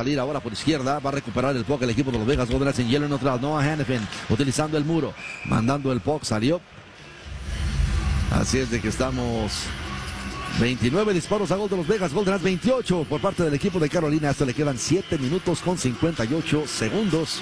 salir ahora por izquierda. Va a recuperar el puck el equipo de los Vegas Golden Knights en hielo neutral. Noah Hanifin utilizando el muro. Mandando el puck. Salió. Así es de que estamos... 29 disparos a gol de los Vegas Golden Knights, 28 por parte del equipo de Carolina. Hasta le quedan 7 minutos con 58 segundos.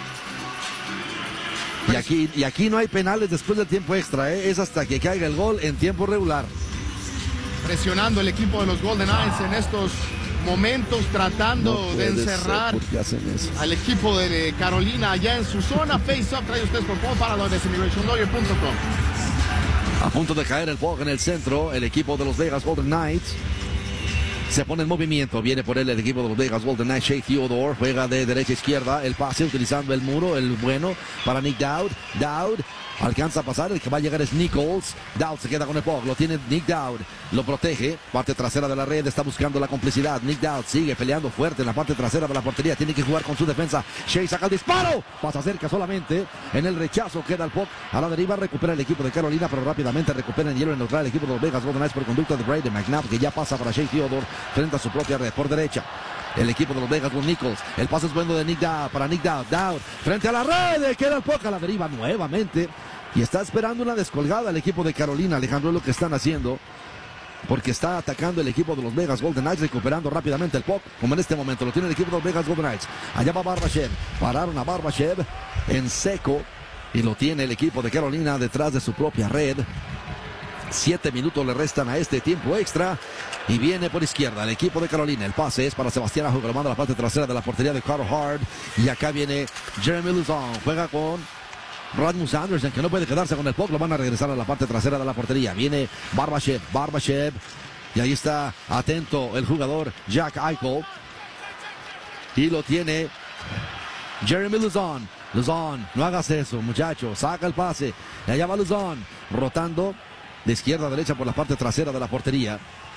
Y aquí no hay penales después del tiempo extra, es hasta que caiga el gol en tiempo regular. Presionando el equipo de los Golden Knights en estos momentos, tratando de encerrar al equipo de Carolina allá en su zona. Face up, trae ustedes por favor para los de immigrationlawyer.com. A punto de caer el puck en el centro, el equipo de los Vegas Golden Knights se pone en movimiento, viene por él el equipo de los Vegas Golden Knights. Shea Theodore juega de derecha a izquierda, el pase utilizando el muro, el bueno para Nick Dowd. Dowd alcanza a pasar, el que va a llegar es Nichols. Dowd se queda con el puck, lo tiene Nick Dowd, lo protege, parte trasera de la red, está buscando la complicidad. Nick Dowd sigue peleando fuerte en la parte trasera de la portería, tiene que jugar con su defensa. Shea saca el disparo, pasa cerca solamente, en el rechazo queda el puck a la deriva, recupera el equipo de Carolina, pero rápidamente recupera en hielo neutral el equipo de los Vegas Golden Knights por conducta de Brayden McNabb, que ya pasa para Shea Theodore frente a su propia red por derecha. El equipo de los Vegas con Nichols. El pase es bueno de Nick Dowd para Nick Dowd. Dowd frente a la red. Queda el puck a la deriva nuevamente. Y está esperando una descolgada el equipo de Carolina. Alejandro, es lo que están haciendo. Porque está atacando el equipo de los Vegas Golden Knights, recuperando rápidamente el puck. Como en este momento lo tiene el equipo de los Vegas Golden Knights. Allá va Barbashev. Pararon a Barbashev en seco. Y lo tiene el equipo de Carolina detrás de su propia red. 7 minutos le restan a este tiempo extra. Y viene por izquierda el equipo de Carolina. El pase es para Sebastián Aho, que lo manda a la parte trasera de la portería de Carter Hart. Y acá viene Jeremy Lauzon. Juega con Rasmus Anderson, que no puede quedarse con el puck. Lo van a regresar a la parte trasera de la portería. Viene Barbashev. Y ahí está atento el jugador Jack Eichel. Y lo tiene Jeremy Lauzon. Lauzon, no hagas eso, muchacho. Saca el pase. Y allá va Lauzon, rotando de izquierda a derecha por la parte trasera de la portería.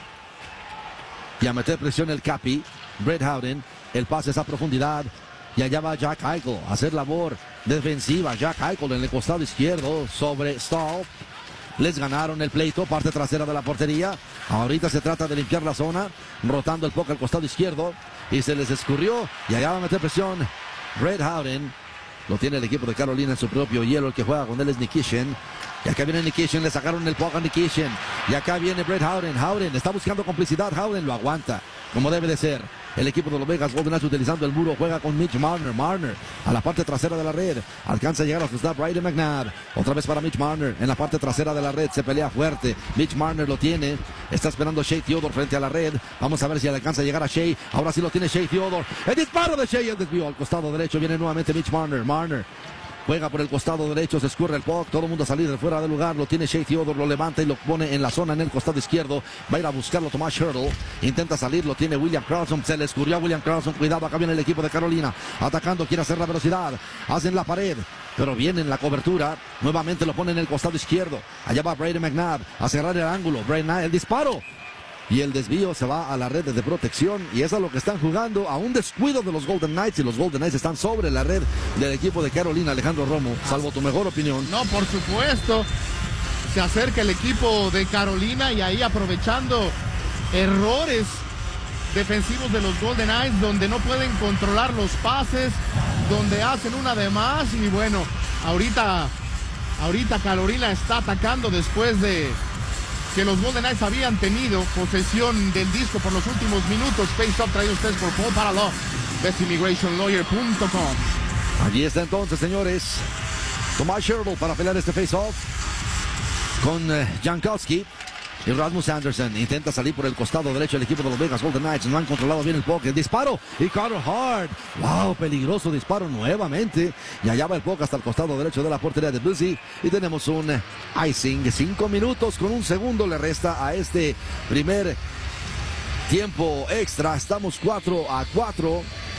Y a meter presión el Capi, Brett Howden. El pase es a profundidad. Y allá va Jack Eichel a hacer labor defensiva. Jack Eichel en el costado izquierdo sobre Stahl. Les ganaron el pleito, parte trasera de la portería. Ahorita se trata de limpiar la zona, rotando el puck al costado izquierdo. Y se les escurrió. Y allá va a meter presión Brett Howden. Lo tiene el equipo de Carolina en su propio hielo. El que juega con él es Nikishin. Y acá viene Nikishin, le sacaron el puck a Nikishin. Y acá viene Brett Howden. Howden está buscando complicidad. Howden lo aguanta, como debe de ser. El equipo de los Vegas Golden Knights utilizando el muro, juega con Mitch Marner. Marner a la parte trasera de la red. Alcanza a llegar a su stop, Brayden McNabb. Otra vez para Mitch Marner en la parte trasera de la red. Se pelea fuerte. Mitch Marner lo tiene. Está esperando Shea Theodore frente a la red. Vamos a ver si le alcanza a llegar a Shea. Ahora sí lo tiene Shea Theodore. El disparo de Shea, el desvío al costado derecho. Viene nuevamente Mitch Marner. Marner juega por el costado derecho, se escurre el puck, todo el mundo a salir de fuera del lugar, lo tiene Shea Theodore, lo levanta y lo pone en la zona en el costado izquierdo, va a ir a buscarlo Tomas Hertl, intenta salir, lo tiene William Karlsson, se le escurrió a William Karlsson, cuidado, acá viene el equipo de Carolina, atacando, quiere hacer la velocidad, hacen la pared, pero viene en la cobertura, nuevamente lo pone en el costado izquierdo, allá va Brayden McNabb a cerrar el ángulo, el disparo. Y el desvío se va a la red de protección. Y eso es lo que están jugando. A un descuido de los Golden Knights. Y los Golden Knights están sobre la red del equipo de Carolina. Alejandro Romo, salvo tu mejor opinión. No, por supuesto. Se acerca el equipo de Carolina. Y ahí aprovechando errores defensivos de los Golden Knights. Donde no pueden controlar los pases. Donde hacen una de más. Y bueno, ahorita Carolina está atacando después de que los Golden Knights habían tenido posesión del disco por los últimos minutos. Face Up traído ustedes por Paul Paralo, immigrationlawyer.com. Allí está entonces, señores, Tomas Hertl para pelear este face-off con Jankowski. Y Rasmus Anderson intenta salir por el costado derecho del equipo de los Vegas Golden Knights. No han controlado bien el puck. El disparo. Y Carter Hart. Wow, peligroso disparo nuevamente. Y allá va el puck hasta el costado derecho de la portería de Busy. Y tenemos un icing. 5 minutos con 1 segundo le resta a este primer tiempo extra. Estamos 4-4.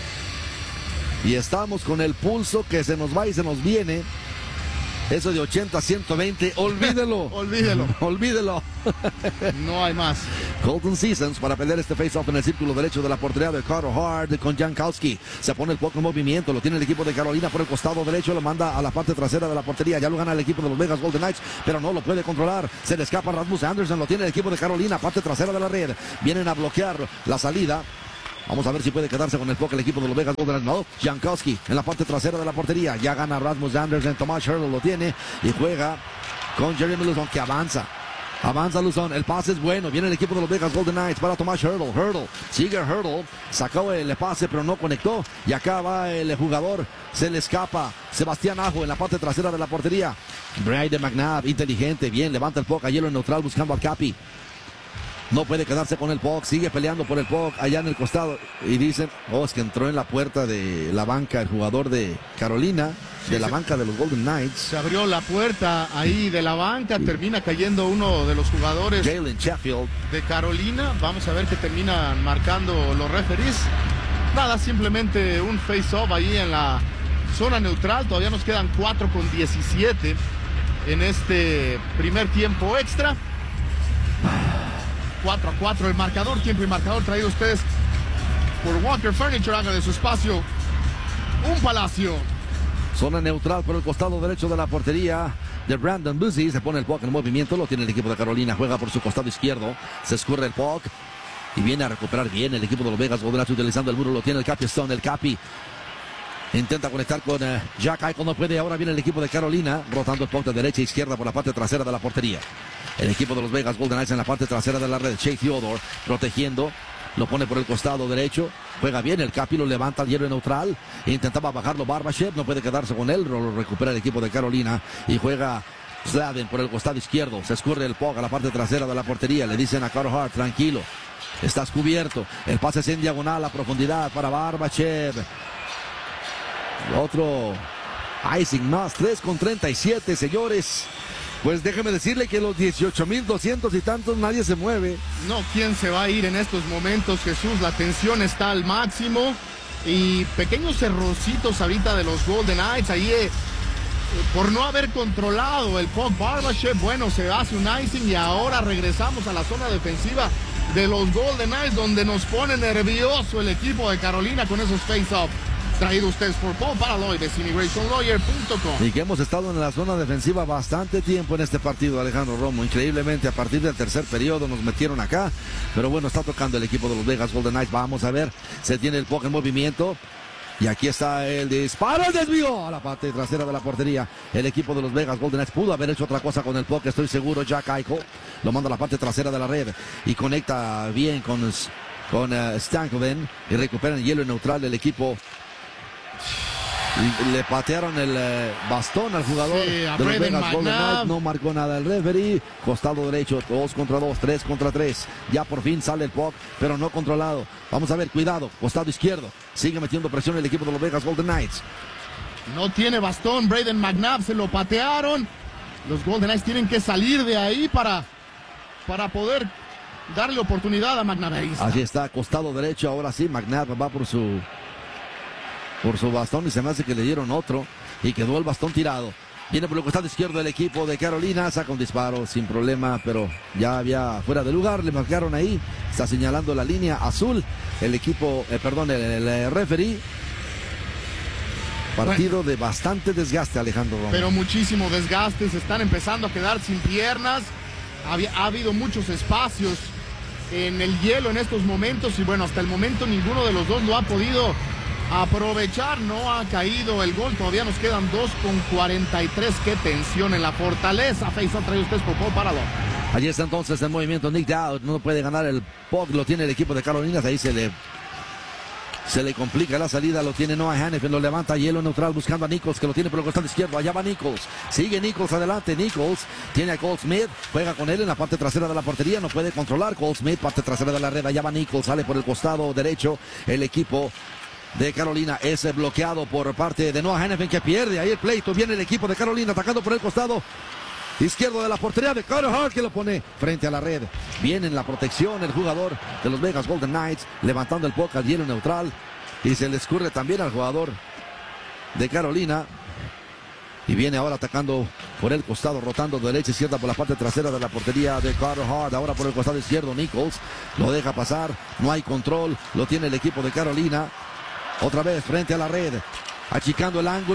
Y estamos con el pulso que se nos va y se nos viene. Eso de 80 a 120, olvídelo. Olvídelo. No hay más. Colton Seasons para pelear este face-off en el círculo derecho de la portería de Carter Hart con Jankowski. Se pone el puck en movimiento, lo tiene el equipo de Carolina por el costado derecho, lo manda a la parte trasera de la portería. Ya lo gana el equipo de los Vegas Golden Knights, pero no lo puede controlar. Se le escapa Rasmus Anderson, lo tiene el equipo de Carolina, parte trasera de la red. Vienen a bloquear la salida Vamos a ver si puede quedarse con el puck el equipo de los Vegas Golden Knights. No, Jankowski en la parte trasera de la portería. Ya gana Rasmus Andersen. Tomas Hertl lo tiene y juega con Jeremy Lauzon, que avanza. Avanza Lauzon, el pase es bueno. Viene el equipo de los Vegas Golden Knights para Tomas Hertl. Sigue Hertl. Sacó el pase pero no conectó. Y acá va el jugador. Se le escapa Sebastián Aho en la parte trasera de la portería. Brayden McNabb, inteligente. Bien, levanta el puck a hielo en neutral buscando al Capi. No puede quedarse con el puck. Sigue peleando por el puck allá en el costado. Y dicen, es que entró en la puerta de la banca el jugador de Carolina. De la banca de los Golden Knights. Se abrió la puerta ahí de la banca, termina cayendo uno de los jugadores Jalen Sheffield de Carolina. Vamos a ver qué terminan marcando los referees. Nada, simplemente un face-off ahí en la zona neutral. Todavía nos quedan 4:17 en este primer tiempo extra. 4-4 el marcador, tiempo y marcador traído a ustedes por Walker Furniture. Haga de su espacio un palacio. Zona neutral por el costado derecho de la portería de Brandon Busey. Se pone el puck en movimiento. Lo tiene el equipo de Carolina. Juega por su costado izquierdo. Se escurre el puck. Y viene a recuperar bien el equipo de los Vegas Golden Knights utilizando el muro. Lo tiene el Capi Stone. El Capi intenta conectar con Jack Eichel. No puede. Ahora viene el equipo de Carolina. Rotando el puck de derecha e izquierda por la parte trasera de la portería. El equipo de los Vegas Golden Knights en la parte trasera de la red. Shea Theodore protegiendo. Lo pone por el costado derecho. Juega bien el Capi, lo levanta al hielo neutral. Intentaba bajarlo Barbashev, no puede quedarse con él. Lo recupera el equipo de Carolina. Y juega Slavin por el costado izquierdo. Se escurre el puck a la parte trasera de la portería. Le dicen a Carter Hart, tranquilo, estás cubierto. El pase es en diagonal a profundidad para Barbashev. Otro icing más. 3:37, señores. Pues déjeme decirle que los 18,200 y tantos nadie se mueve. No, ¿quién se va a ir en estos momentos, Jesús? La tensión está al máximo. Y pequeños errorcitos ahorita de los Golden Knights. Ahí por no haber controlado el puck Barbashev, bueno, se hace un icing. Y ahora regresamos a la zona defensiva de los Golden Knights, donde nos pone nervioso el equipo de Carolina con esos face-off. Traído ustedes por Paul Paraloy de immigrationlawyer.com. Y que hemos estado en la zona defensiva bastante tiempo en este partido, Alejandro Romo. Increíblemente, a partir del tercer periodo nos metieron acá. Pero bueno, está tocando el equipo de los Vegas Golden Knights. Vamos a ver, se tiene el puck en movimiento. Y aquí está el disparo, el desvío a la parte trasera de la portería. El equipo de los Vegas Golden Knights pudo haber hecho otra cosa con el puck, estoy seguro. Jack Eichel lo manda a la parte trasera de la red y conecta bien con Stankoven y recuperan el hielo neutral del equipo. Le patearon el bastón al jugador de los Vegas Golden Knights. No marcó nada el referee. Costado derecho, 2 contra 2, 3 contra 3. Ya por fin sale el puck, pero no controlado. Vamos a ver, cuidado. Costado izquierdo. Sigue metiendo presión el equipo de los Vegas Golden Knights. No tiene bastón Brayden McNabb, se lo patearon. Los Golden Knights tienen que salir de ahí para poder darle oportunidad a McNabb. Así está, costado derecho. Ahora sí, McNabb va por su bastón y se me hace que le dieron otro y quedó el bastón tirado. Viene por el costado izquierdo el equipo de Carolina, saca un disparo sin problema, pero ya había fuera de lugar, le marcaron ahí, está señalando la línea azul el equipo, el referee. Partido de bastante desgaste, Alejandro Romo. Pero muchísimo desgaste, se están empezando a quedar sin piernas, ha habido muchos espacios en el hielo en estos momentos y bueno, hasta el momento ninguno de los dos lo ha podido aprovechar, no ha caído el gol, todavía nos quedan 2:43, qué tensión en la fortaleza. Face-off trae ustedes por Paul Paraloy. Allí está entonces el movimiento, Nick Dowd no puede ganar el puck, lo tiene el equipo de Carolina, ahí se le complica la salida, lo tiene Noah Hannifin, lo levanta hielo neutral buscando a Nichols, que lo tiene por el costado izquierdo, allá va Nichols, sigue Nichols adelante, Nichols tiene a Cole Smith, juega con él en la parte trasera de la portería, no puede controlar Cole Smith, parte trasera de la red, allá va Nichols, sale por el costado derecho, el equipo de Carolina es bloqueado por parte de Noah Hannifin, que pierde ahí el pleito. Viene el equipo de Carolina atacando por el costado izquierdo de la portería de Carter Hart, que lo pone frente a la red. Viene en la protección el jugador de los Vegas Golden Knights, levantando el puck al hielo neutral y se le escurre también al jugador de Carolina. Y viene ahora atacando por el costado, rotando de derecha a izquierda por la parte trasera de la portería de Carter Hart. Ahora por el costado izquierdo Nichols lo deja pasar, no hay control, lo tiene el equipo de Carolina. Otra vez frente a la red, achicando el ángulo.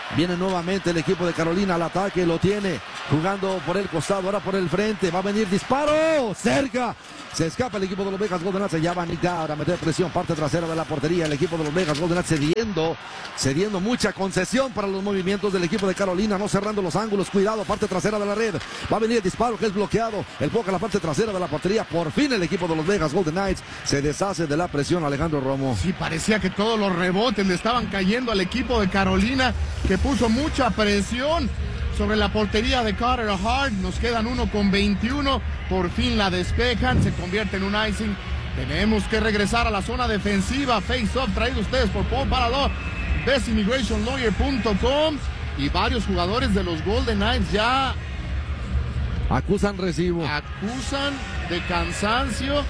Viene nuevamente el equipo de Carolina al ataque, lo tiene jugando por el costado, ahora por el frente, va a venir disparo, cerca, se escapa el equipo de los Vegas Golden Knights, ya va Nick Dowd a meter presión, parte trasera de la portería, el equipo de los Vegas Golden Knights cediendo mucha concesión para los movimientos del equipo de Carolina, no cerrando los ángulos, cuidado, parte trasera de la red, va a venir el disparo que es bloqueado, el poco a la parte trasera de la portería, por fin el equipo de los Vegas Golden Knights se deshace de la presión, Alejandro Romo. Sí, parecía que todos los rebotes le estaban cayendo al equipo de Carolina, que puso mucha presión sobre la portería de Carter Hart. Nos quedan 1:21. Por fin la despejan. Se convierte en un icing. Tenemos que regresar a la zona defensiva. Face-off traído ustedes por Paul Parador, bestimmigrationlawyer.com. Y varios jugadores de los Golden Knights ya acusan recibo. Acusan de cansancio.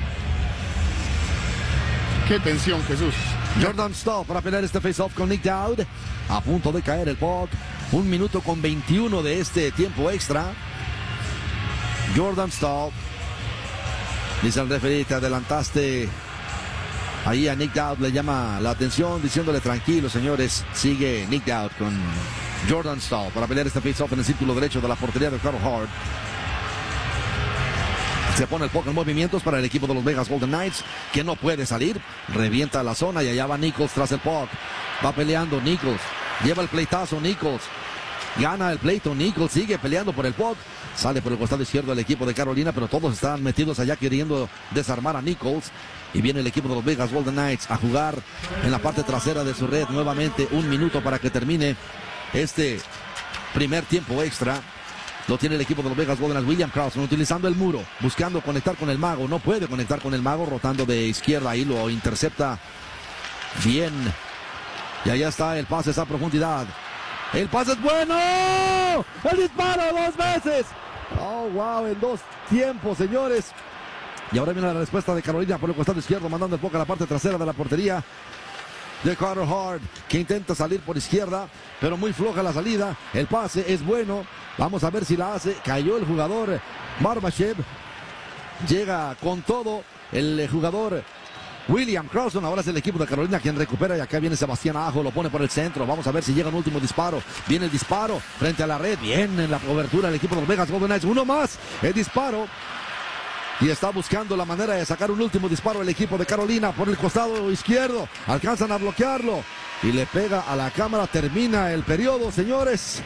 Qué tensión, Jesús. Jordan Staal para pelear este face-off con Nick Dowd. A punto de caer el puck. 1:21 de este tiempo extra. Jordan Staal. Dice el referee, te adelantaste. Ahí a Nick Dowd le llama la atención diciéndole tranquilo, señores. Sigue Nick Dowd con Jordan Staal para pelear este face-off en el círculo derecho de la portería de Carter Hart. Se pone el puck en movimientos para el equipo de los Vegas Golden Knights, que no puede salir. Revienta la zona y allá va Nichols tras el puck. Va peleando Nichols. Lleva el pleitazo Nichols. Gana el pleito Nichols. Sigue peleando por el puck. Sale por el costado izquierdo el equipo de Carolina, pero todos están metidos allá queriendo desarmar a Nichols. Y viene el equipo de los Vegas Golden Knights a jugar en la parte trasera de su red. Nuevamente 1 minuto para que termine este primer tiempo extra. Lo tiene el equipo de los Vegas Golden Knights. William Karlsson utilizando el muro, buscando conectar con el mago. No puede conectar con el mago, rotando de izquierda. Ahí lo intercepta bien. Y allá está el pase, esa profundidad. El pase es bueno. El disparo 2 veces. Oh, wow, en 2 tiempos, señores. Y ahora viene la respuesta de Carolina por el costado izquierdo, mandando el puck a la parte trasera de la portería de Carter Hart, que intenta salir por izquierda, pero muy floja la salida. El pase es bueno. Vamos a ver si la hace. Cayó el jugador Barbashev. Llega con todo el jugador William Karlsson. Ahora es el equipo de Carolina quien recupera. Y acá viene Sebastián Aho. Lo pone por el centro. Vamos a ver si llega un último disparo. Viene el disparo frente a la red. Bien en la cobertura el equipo de los Vegas Golden Knights. Uno más. El disparo. Y está buscando la manera de sacar un último disparo el equipo de Carolina por el costado izquierdo. Alcanzan a bloquearlo. Y le pega a la cámara. Termina el periodo, señores.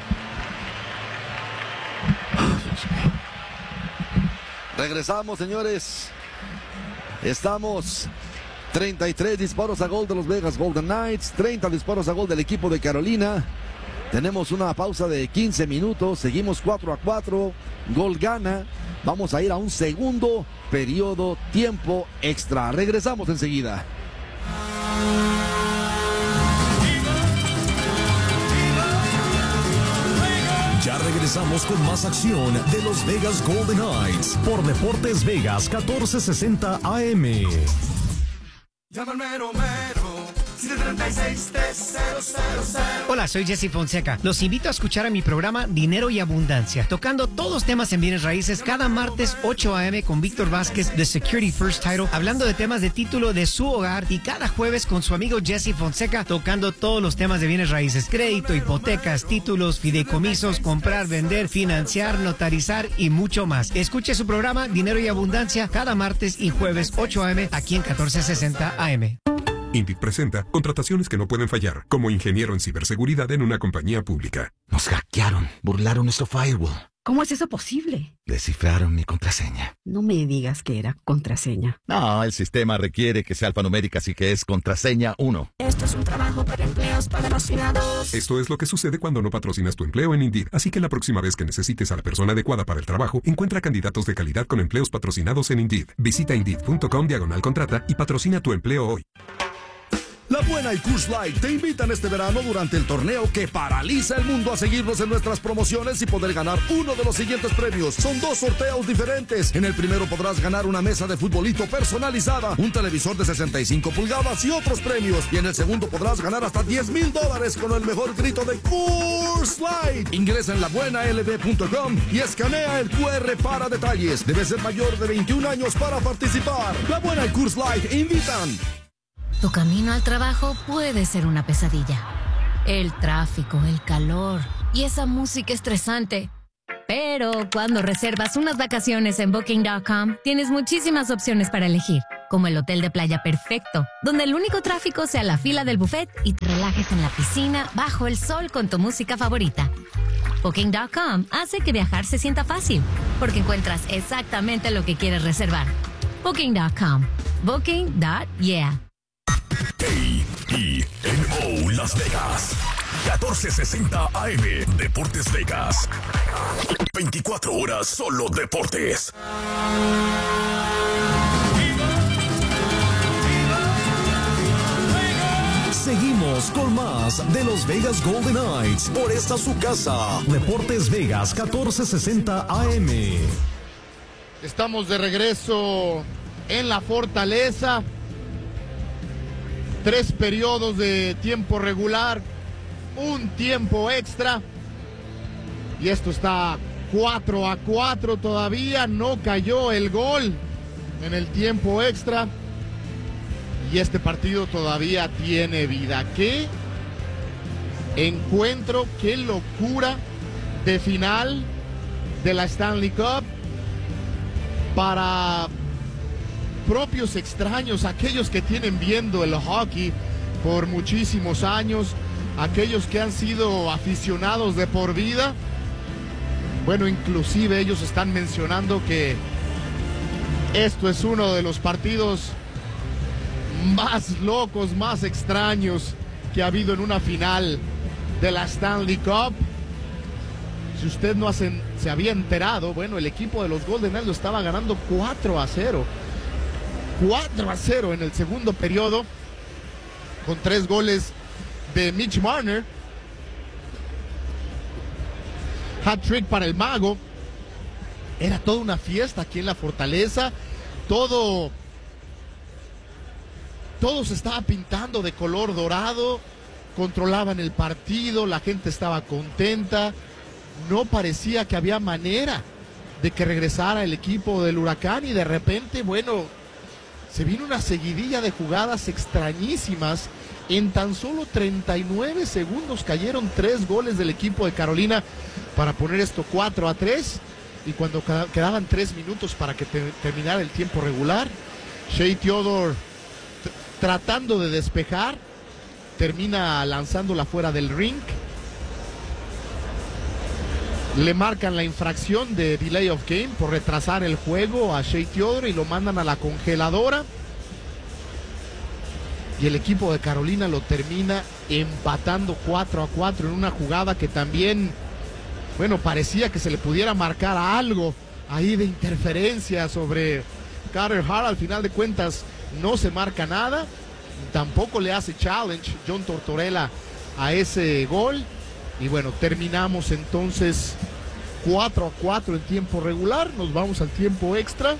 Regresamos, señores. Estamos 33 disparos a gol de los Vegas Golden Knights, 30 disparos a gol del equipo de Carolina. Tenemos una pausa de 15 minutos, seguimos 4-4, gol gana. Vamos a ir a un segundo periodo, tiempo extra. Regresamos enseguida. Ya regresamos con más acción de los Vegas Golden Knights por Deportes Vegas 1460 AM. Llama al mero mero, 736-3000. Hola, soy Jesse Fonseca. Los invito a escuchar a mi programa Dinero y Abundancia, tocando todos los temas en bienes raíces cada martes 8 a.m. con Víctor Vázquez de Security First Title, hablando de temas de título de su hogar, y cada jueves con su amigo Jesse Fonseca, tocando todos los temas de bienes raíces: crédito, hipotecas, títulos, fideicomisos, comprar, vender, financiar, notarizar y mucho más. Escuche su programa Dinero y Abundancia cada martes y jueves 8 a.m. aquí en 1460 AM. Indeed presenta contrataciones que no pueden fallar, como ingeniero en ciberseguridad en una compañía pública. Nos hackearon, burlaron nuestro firewall. ¿Cómo es eso posible? Descifraron mi contraseña. No me digas que era contraseña. No, el sistema requiere que sea alfanumérica, así que es contraseña 1. Esto es un trabajo para empleos patrocinados. Esto es lo que sucede cuando no patrocinas tu empleo en Indeed. Así que la próxima vez que necesites a la persona adecuada para el trabajo, encuentra candidatos de calidad con empleos patrocinados en Indeed. Visita Indeed.com/contrata y patrocina tu empleo hoy. La Buena y Coors Light te invitan este verano durante el torneo que paraliza el mundo a seguirnos en nuestras promociones y poder ganar uno de los siguientes premios. Son 2 sorteos diferentes. En el primero podrás ganar una mesa de futbolito personalizada, un televisor de 65 pulgadas y otros premios. Y en el segundo podrás ganar hasta $10,000 con el mejor grito de Coors Light. Ingresa en labuenalb.com y escanea el QR para detalles. Debes ser mayor de 21 años para participar. La Buena y Coors Light invitan. Tu camino al trabajo puede ser una pesadilla, el tráfico, el calor y esa música estresante. Pero cuando reservas unas vacaciones en Booking.com, tienes muchísimas opciones para elegir, como el hotel de playa perfecto, donde el único tráfico sea la fila del buffet y te relajes en la piscina bajo el sol con tu música favorita. Booking.com hace que viajar se sienta fácil, porque encuentras exactamente lo que quieres reservar. Booking.com. Booking.yeah. KENO Las Vegas. 1460 AM. Deportes Vegas. 24 horas solo deportes. Seguimos con más de los Vegas Golden Knights por esta su casa. Deportes Vegas 1460 AM. Estamos de regreso en la Fortaleza. 3 periodos de tiempo regular, un tiempo extra. Y esto está 4-4 todavía. No cayó el gol en el tiempo extra. Y este partido todavía tiene vida. ¡Qué encuentro, qué locura de final de la Stanley Cup! Para propios extraños, aquellos que tienen viendo el hockey por muchísimos años, aquellos que han sido aficionados de por vida, bueno, inclusive ellos están mencionando que esto es uno de los partidos más locos, más extraños que ha habido en una final de la Stanley Cup. Si usted no se había enterado, bueno, el equipo de los Golden Knights lo estaba ganando 4-0. 4-0 en el segundo periodo, con 3 goles de Mitch Marner. Hat-trick para el Mago. Era toda una fiesta aquí en la Fortaleza. Todo se estaba pintando de color dorado. Controlaban el partido, la gente estaba contenta. No parecía que había manera de que regresara el equipo del Huracán, y de repente, bueno, se vino una seguidilla de jugadas extrañísimas. En tan solo 39 segundos cayeron 3 goles del equipo de Carolina para poner esto 4-3. Y cuando quedaban 3 minutos para que terminara el tiempo regular, Shea Theodore, tratando de despejar, termina lanzándola fuera del ring. Le marcan la infracción de delay of game por retrasar el juego a Shea Theodore y lo mandan a la congeladora. Y el equipo de Carolina lo termina empatando 4-4 en una jugada que también, bueno, parecía que se le pudiera marcar algo ahí de interferencia sobre Carter Hart. Al final de cuentas no se marca nada, tampoco le hace challenge John Tortorella a ese gol. Y bueno, terminamos entonces 4-4 en tiempo regular. Nos vamos al tiempo extra,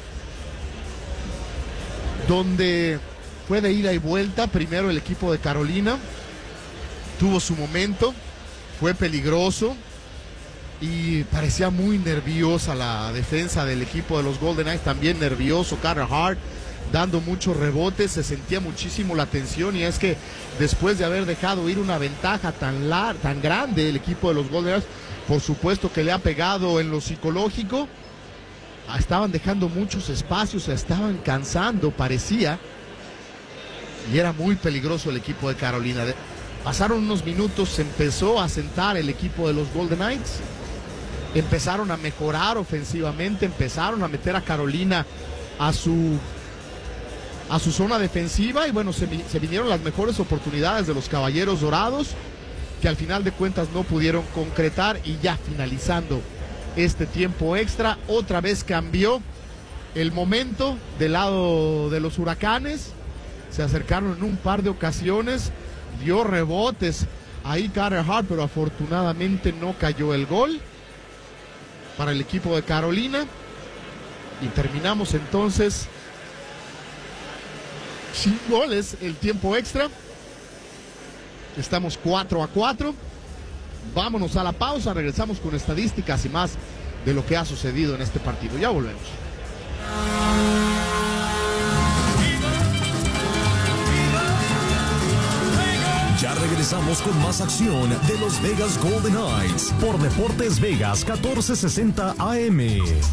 donde fue de ida y vuelta. Primero el equipo de Carolina tuvo su momento, fue peligroso y parecía muy nerviosa la defensa del equipo de los Golden Knights, también nervioso Carter Hart, dando muchos rebotes. Se sentía muchísimo la tensión, y es que después de haber dejado ir una ventaja tan grande el equipo de los Golden Knights, por supuesto que le ha pegado en lo psicológico. Estaban dejando muchos espacios, se estaban cansando, parecía, y era muy peligroso el equipo de Carolina. Pasaron unos minutos, se empezó a sentar el equipo de los Golden Knights, empezaron a mejorar ofensivamente, empezaron a meter a Carolina a su zona defensiva, y bueno, se vinieron las mejores oportunidades de los Caballeros Dorados, que al final de cuentas no pudieron concretar. Y ya finalizando este tiempo extra, otra vez cambió el momento del lado de los Huracanes. Se acercaron en un par de ocasiones, dio rebotes ahí Carter Hart, pero afortunadamente no cayó el gol para el equipo de Carolina. Y terminamos entonces sin goles el tiempo extra. Estamos 4-4. Vámonos a la pausa, regresamos con estadísticas y más de lo que ha sucedido en este partido. Ya volvemos. Ya regresamos con más acción de los Vegas Golden Knights por Deportes Vegas 1460 AM.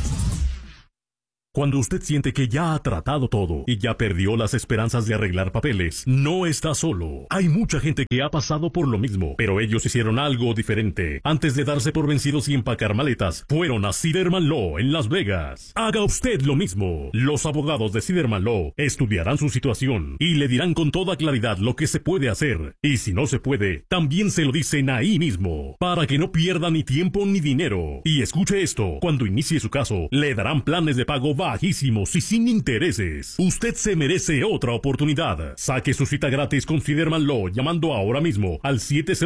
Cuando usted siente que ya ha tratado todo y ya perdió las esperanzas de arreglar papeles, no está solo. Hay mucha gente que ha pasado por lo mismo, pero ellos hicieron algo diferente. Antes de darse por vencidos y empacar maletas, fueron a Siderman Law en Las Vegas. Haga usted lo mismo. Los abogados de Siderman Law estudiarán su situación y le dirán con toda claridad lo que se puede hacer. Y si no se puede, también se lo dicen ahí mismo, para que no pierda ni tiempo ni dinero. Y escuche esto, cuando inicie su caso, le darán planes de pago bajísimos y sin intereses. Usted se merece otra oportunidad. Saque su cita gratis con Siderman Law llamando ahora mismo al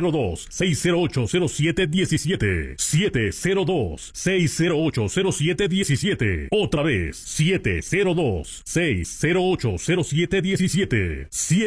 702-608-0717. 702-608-0717. Otra vez, 702-608-0717.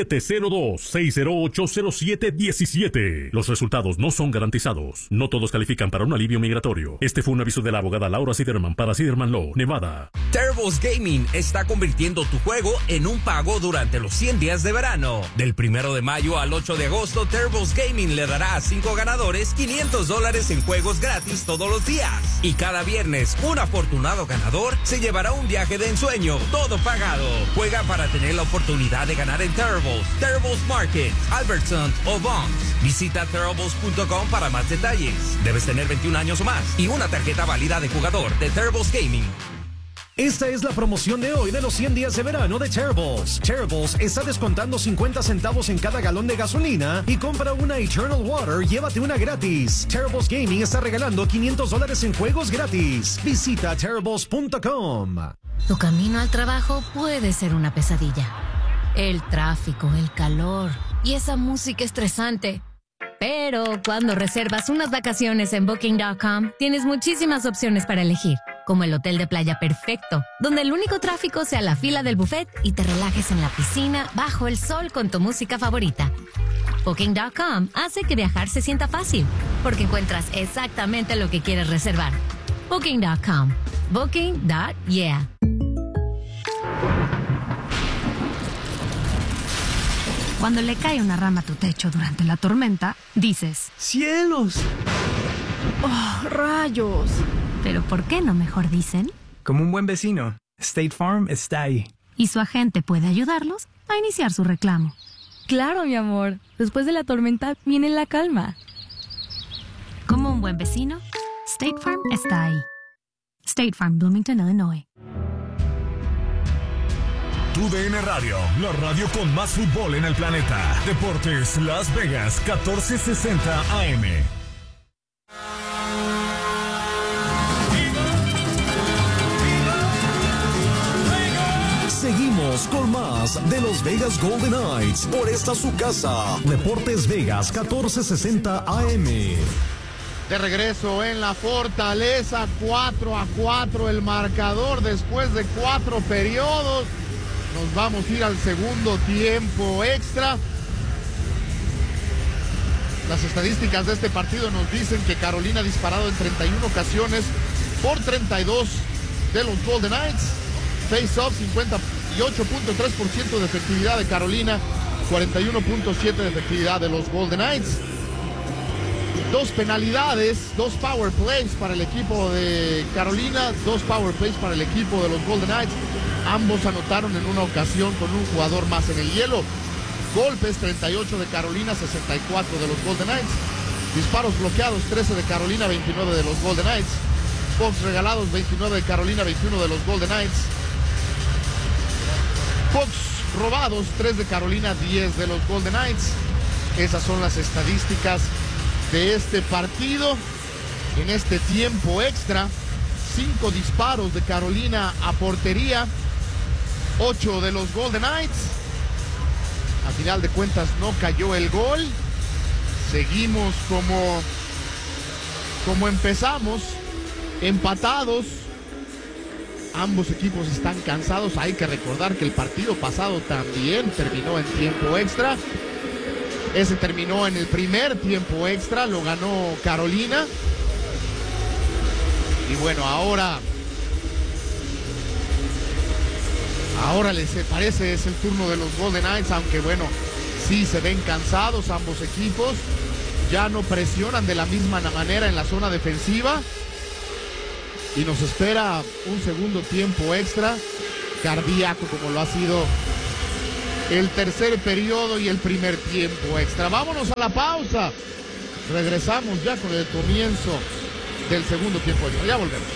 702-608-0717. Los resultados no son garantizados. No todos califican para un alivio migratorio. Este fue un aviso de la abogada Laura Siderman para Siderman Law, Nevada. Turbo's Gaming está convirtiendo tu juego en un pago durante los 100 días de verano. Del 1 de mayo al 8 de agosto, Turbo's Gaming le dará a 5 ganadores $500 en juegos gratis todos los días. Y cada viernes, un afortunado ganador se llevará un viaje de ensueño, todo pagado. Juega para tener la oportunidad de ganar en Turbo's Market, Albertson o Vons. Visita Turbo's.com para más detalles. Debes tener 21 años o más y una tarjeta válida de jugador de Turbo's Gaming. Esta es la promoción de hoy de los 100 días de verano de Terribles. Terribles está descontando 50 centavos en cada galón de gasolina y compra una Eternal Water, llévate una gratis. Terribles Gaming está regalando $500 en juegos gratis. Visita Terribles.com. Tu camino al trabajo puede ser una pesadilla. El tráfico, el calor y esa música estresante. Pero cuando reservas unas vacaciones en Booking.com, tienes muchísimas opciones para elegir, como el hotel de playa perfecto, donde el único tráfico sea la fila del buffet y te relajes en la piscina bajo el sol con tu música favorita. Booking.com hace que viajar se sienta fácil, porque encuentras exactamente lo que quieres reservar. Booking.com. Booking.yeah. Cuando le cae una rama a tu techo durante la tormenta, dices: ¡cielos! ¡Oh, rayos! Pero ¿por qué no mejor dicen? Como un buen vecino, State Farm está ahí. Y su agente puede ayudarlos a iniciar su reclamo. Claro, mi amor. Después de la tormenta viene la calma. Como un buen vecino, State Farm está ahí. State Farm, Bloomington, Illinois. Tu DN Radio, la radio con más fútbol en el planeta. Deportes Las Vegas 1460 AM. Seguimos con más de los Vegas Golden Knights por esta su casa. Deportes Vegas 1460 AM. De regreso en la Fortaleza, 4-4 el marcador después de 4 periodos. Nos vamos a ir al segundo tiempo extra. Las estadísticas de este partido nos dicen que Carolina ha disparado en 31 ocasiones por 32 de los Golden Knights. Face-off, 58.3% de efectividad de Carolina, 41.7% de efectividad de los Golden Knights. 2 penalidades, 2 power plays para el equipo de Carolina, 2 power plays para el equipo de los Golden Knights. Ambos anotaron en una ocasión con un jugador más en el hielo. Golpes, 38 de Carolina, 64 de los Golden Knights. Disparos bloqueados, 13 de Carolina, 29 de los Golden Knights. Pucks regalados, 29 de Carolina, 21 de los Golden Knights. Pucks robados, 3 de Carolina, 10 de los Golden Knights. Esas son las estadísticas de este partido. En este tiempo extra, 5 disparos de Carolina a portería, 8 de los Golden Knights. A final de cuentas no cayó el gol. Seguimos como empezamos, empatados. Ambos equipos están cansados. Hay que recordar que el partido pasado también terminó en tiempo extra. Ese terminó en el primer tiempo extra, lo ganó Carolina. Y bueno, ahora les parece es el turno de los Golden Knights, aunque bueno, Sí, se ven cansados ambos equipos. Ya no presionan de la misma manera en la zona defensiva. Y nos espera un segundo tiempo extra, cardíaco como lo ha sido el tercer periodo y el primer tiempo extra. Vámonos a la pausa. Regresamos ya con el comienzo del segundo tiempo extra. Ya volvemos.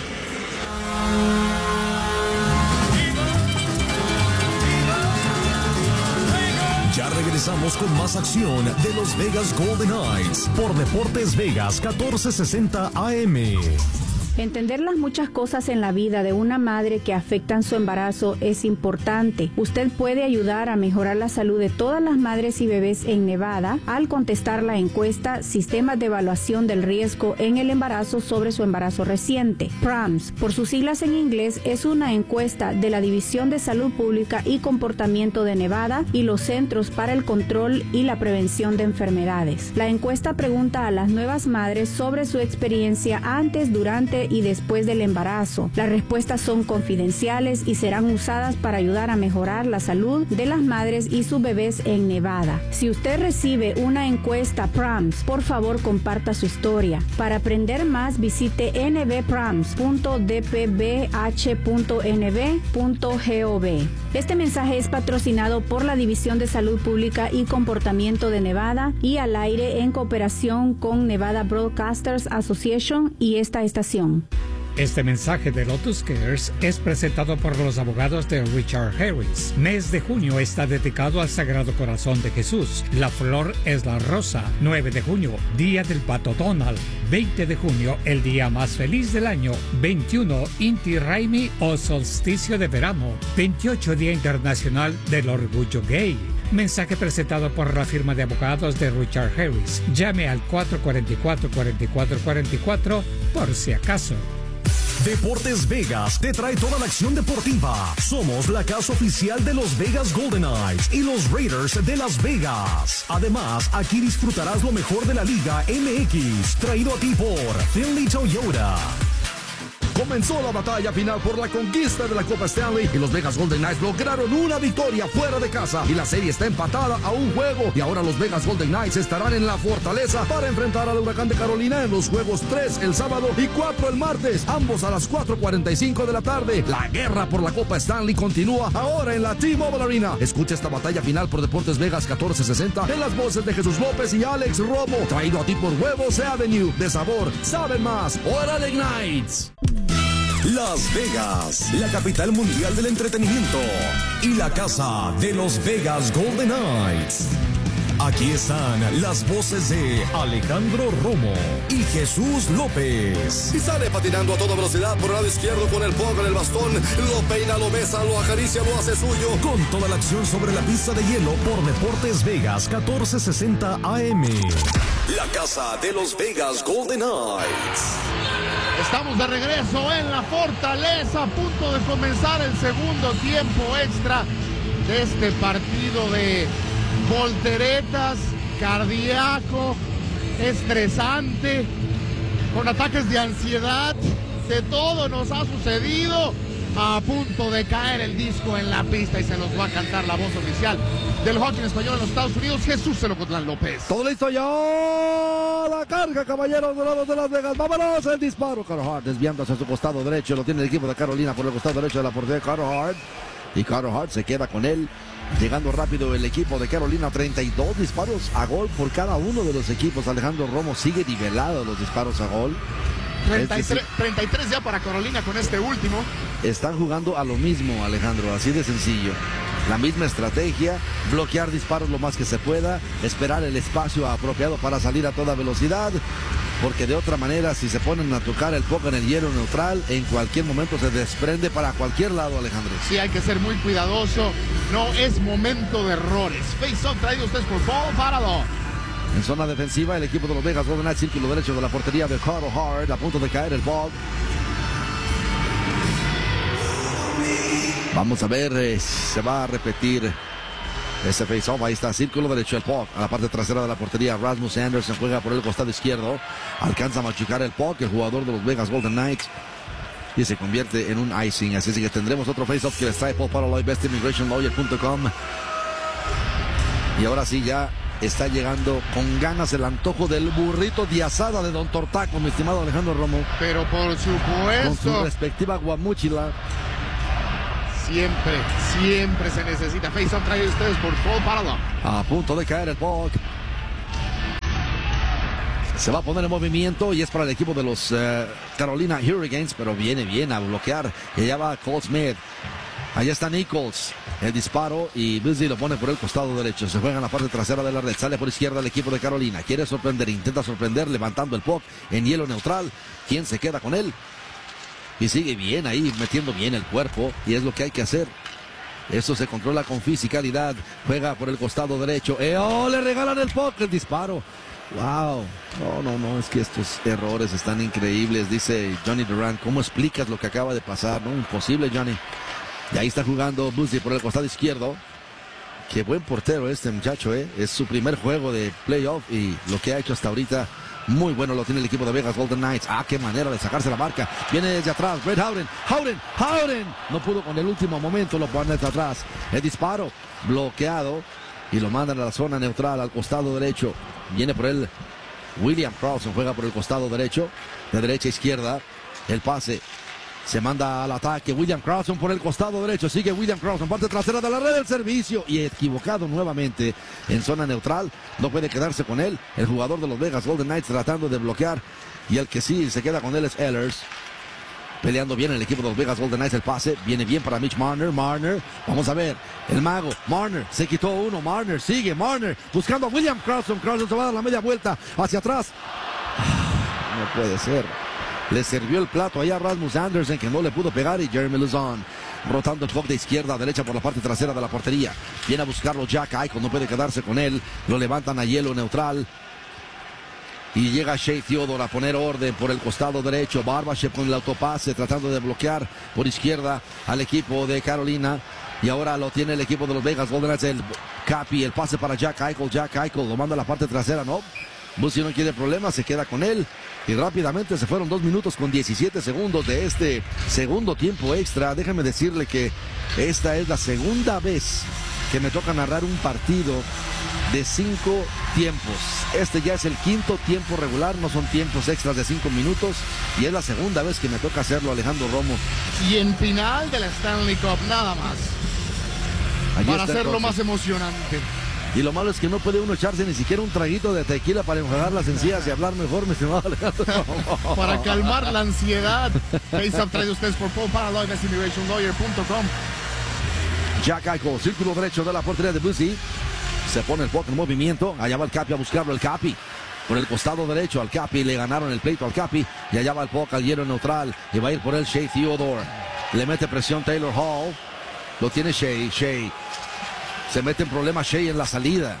Ya regresamos con más acción de los Vegas Golden Knights por Deportes Vegas 1460 AM. Entender las muchas cosas en la vida de una madre que afectan su embarazo es importante. Usted puede ayudar a mejorar la salud de todas las madres y bebés en Nevada al contestar la encuesta Sistemas de Evaluación del Riesgo en el Embarazo sobre su embarazo reciente. PRAMS, por sus siglas en inglés, es una encuesta de la División de Salud Pública y Comportamiento de Nevada y los Centros para el Control y la Prevención de Enfermedades. La encuesta pregunta a las nuevas madres sobre su experiencia antes, durante y después del embarazo. Las respuestas son confidenciales y serán usadas para ayudar a mejorar la salud de las madres y sus bebés en Nevada. Si usted recibe una encuesta PRAMS, por favor comparta su historia. Para aprender más, visite nbprams.dpbh.nv.gov. Este mensaje es patrocinado por la División de Salud Pública y Comportamiento de Nevada y al aire en cooperación con Nevada Broadcasters Association y esta estación. Este mensaje de Lotus Cares es presentado por los abogados de Richard Harris. Mes de junio está dedicado al Sagrado Corazón de Jesús. La flor es la rosa. 9 de junio, Día del Pato Donald. 20 de junio, el día más feliz del año. 21, Inti Raymi o solsticio de verano. 28, Día Internacional del Orgullo Gay. Mensaje presentado por la firma de abogados de Richard Harris. Llame al 444-4444 por si acaso. Deportes Vegas te trae toda la acción deportiva. Somos la casa oficial de los Vegas Golden Knights y los Raiders de Las Vegas. Además, aquí disfrutarás lo mejor de la Liga MX, traído a ti por Finley Toyota. Comenzó la batalla final por la conquista de la Copa Stanley y los Vegas Golden Knights lograron una victoria fuera de casa y la serie está empatada a un juego y ahora los Vegas Golden Knights estarán en la fortaleza para enfrentar al Huracán de Carolina en los juegos 3 el sábado y 4 el martes, ambos a las 4:45 de la tarde. La guerra por la Copa Stanley continúa ahora en la T-Mobile Arena. Escucha esta batalla final por Deportes Vegas 1460 en las voces de Jesús López y Alex Romo, traído a ti por Huevos Avenue, de sabor, saben más. ¡Órale, Knights! Las Vegas, la capital mundial del entretenimiento y la casa de los Vegas Golden Knights. Aquí están las voces de Alejandro Romo y Jesús López. Y sale patinando a toda velocidad por el lado izquierdo con el puck en el bastón. Lo peina, lo besa, lo acaricia, lo hace suyo. Con toda la acción sobre la pista de hielo por Deportes Vegas 1460 AM. La casa de los Vegas Golden Knights. Estamos de regreso en la fortaleza, a punto de comenzar el segundo tiempo extra de este partido de volteretas, cardíaco, estresante, con ataques de ansiedad. De todo nos ha sucedido. A punto de caer el disco en la pista y se nos va a cantar la voz oficial del hockey en español en los Estados Unidos, Jesús Celocotlán López. Todo listo ya. La carga, caballeros dorados de Las Vegas. Vámonos, el disparo. Carter Hart desviando hacia su costado derecho. Lo tiene el equipo de Carolina por el costado derecho de la portería. Carter Hart. Y Carter Hart se queda con él. Llegando rápido el equipo de Carolina. 32 disparos a gol por cada uno de los equipos. Alejandro Romo sigue nivelado los disparos a gol. 33 ya para Carolina con este último. Están jugando a lo mismo, Alejandro, así de sencillo. La misma estrategia, bloquear disparos lo más que se pueda, esperar el espacio apropiado para salir a toda velocidad, porque de otra manera, si se ponen a tocar el puck en el hielo neutral, en cualquier momento se desprende para cualquier lado, Alejandro. Sí, hay que ser muy cuidadoso, no es momento de errores. Face-off traído ustedes por Paul Parado. En zona defensiva, el equipo de los Vegas Golden Knights, círculo derecho de la portería de Carter Hart, a punto de caer el puck. Vamos a ver, se va a repetir ese face-off. Ahí está, círculo derecho el puck. A la parte trasera de la portería, Rasmus Anderson juega por el costado izquierdo. Alcanza a machucar el puck, el jugador de los Vegas Golden Knights. Y se convierte en un icing. Así que tendremos otro face-off que les trae Paul Paraloy, bestimmigrationlawyer.com. Y ahora sí ya está llegando con ganas el antojo del burrito de asada de Don Tortaco, mi estimado Alejandro Romo. Pero por supuesto. Con su respectiva guamúchila. Siempre se necesita. Face Off trae ustedes por Paul Parado. A punto de caer el puck. Se va a poner en movimiento y es para el equipo de los Carolina Hurricanes, pero viene bien a bloquear. Y allá va Cole Smith. Allá está Nichols. El disparo y Busy lo pone por el costado derecho. Se juega en la parte trasera de la red. Sale por izquierda el equipo de Carolina. Quiere sorprender, intenta sorprender levantando el puck en hielo neutral. ¿Quién se queda con él? Y sigue bien ahí, metiendo bien el cuerpo. Y es lo que hay que hacer. Eso se controla con fisicalidad. Juega por el costado derecho. Le regalan el puck, el disparo. Wow, no, es que estos errores están increíbles, dice Johnny Durant. ¿Cómo explicas lo que acaba de pasar? No, imposible, Johnny. Y ahí está jugando Busy por el costado izquierdo. Qué buen portero este muchacho, es su primer juego de playoff y lo que ha hecho hasta ahorita, muy bueno lo tiene el equipo de Vegas Golden Knights. Qué manera de sacarse la marca. Viene desde atrás, Brett Howden. No pudo con el último momento, lo pone desde atrás. El disparo bloqueado y lo mandan a la zona neutral, al costado derecho. Viene por él William Karlsson, juega por el costado derecho, de derecha a izquierda. El pase se manda al ataque. William Karlsson por el costado derecho. Sigue William Karlsson, parte trasera de la red del servicio. Y equivocado nuevamente en zona neutral. No puede quedarse con él. El jugador de los Vegas Golden Knights tratando de bloquear. Y el que sí se queda con él es Ehlers. Peleando bien el equipo de los Vegas Golden Knights. El pase viene bien para Mitch Marner. Vamos a ver. El mago. Marner se quitó uno. Marner sigue. Marner buscando a William Karlsson. Karlsson se va a dar la media vuelta hacia atrás. No puede ser. Le sirvió el plato allá a Rasmus Andersen, que no le pudo pegar, y Jeremy Lauzon rotando el puck de izquierda a derecha por la parte trasera de la portería. Viene a buscarlo Jack Eichel, no puede quedarse con él. Lo levantan a hielo neutral. Y llega Shea Theodore a poner orden por el costado derecho. Barbashev con el autopase tratando de bloquear por izquierda al equipo de Carolina. Y ahora lo tiene el equipo de los Vegas Golden Knights. El Capi, el pase para Jack Eichel. Jack Eichel lo manda a la parte trasera, ¿no? Bussi no quiere problemas, se queda con él. Y rápidamente se fueron 2 minutos con 17 segundos de este segundo tiempo extra. Déjame decirle que esta es la segunda vez que me toca narrar un partido de 5 tiempos. Este ya es el 5º tiempo regular, no son tiempos extras de 5 minutos. Y es la segunda vez que me toca hacerlo, Alejandro Romo. Y en final de la Stanley Cup, nada más. Para hacerlo más emocionante. Y lo malo es que no puede uno echarse ni siquiera un traguito de tequila para enjuagar las encías y hablar mejor, mi estimado Alejandro. Para calmar la ansiedad. Face-Up trae ustedes por Paul Paraloy, InvestigationLawyer.com. Jack Eichel, círculo derecho de la portería de Bussi. Se pone el puck en movimiento. Allá va el Capi a buscarlo, el Capi. Por el costado derecho al Capi, le ganaron el pleito al Capi. Y allá va el puck al hielo neutral. Y va a ir por él Shea Theodore. Le mete presión Taylor Hall. Lo tiene Shea. Se mete en problemas Shea en la salida.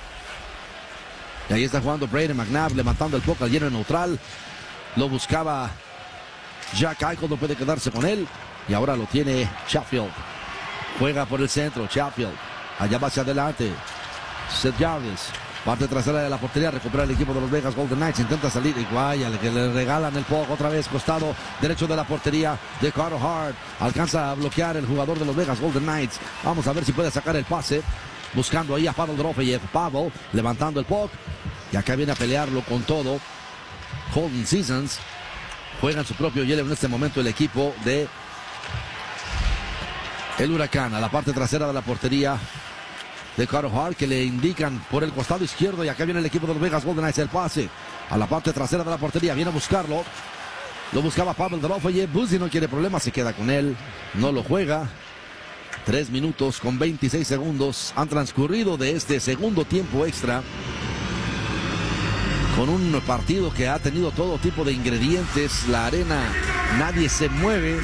Y ahí está jugando Brayden McNabb, levantando el puck al hielo neutral. Lo buscaba Jack Eichel, no puede quedarse con él. Y ahora lo tiene Chatfield. Juega por el centro, Chatfield. Allá va hacia adelante. Seth Jarvis. Parte trasera de la portería, recupera el equipo de los Vegas Golden Knights. Intenta salir y vaya, que le regalan el puck otra vez. Costado derecho de la portería de Carter Hart. Alcanza a bloquear el jugador de los Vegas Golden Knights. Vamos a ver si puede sacar el pase. Buscando ahí a Pavel Dorofeyev. Pavel levantando el puck. Y acá viene a pelearlo con todo Colton Sissons. Juega en su propio hielo en este momento el equipo de el Huracán. A la parte trasera de la portería de Carter Hart, que le indican por el costado izquierdo. Y acá viene el equipo de los Vegas Golden Knights. El pase a la parte trasera de la portería. Viene a buscarlo. Lo buscaba Pavel Dorofeyev. Bussi no quiere problemas. Se queda con él. No lo juega. 3 minutos con 26 segundos han transcurrido de este segundo tiempo extra. Con un partido que ha tenido todo tipo de ingredientes. La arena, nadie se mueve.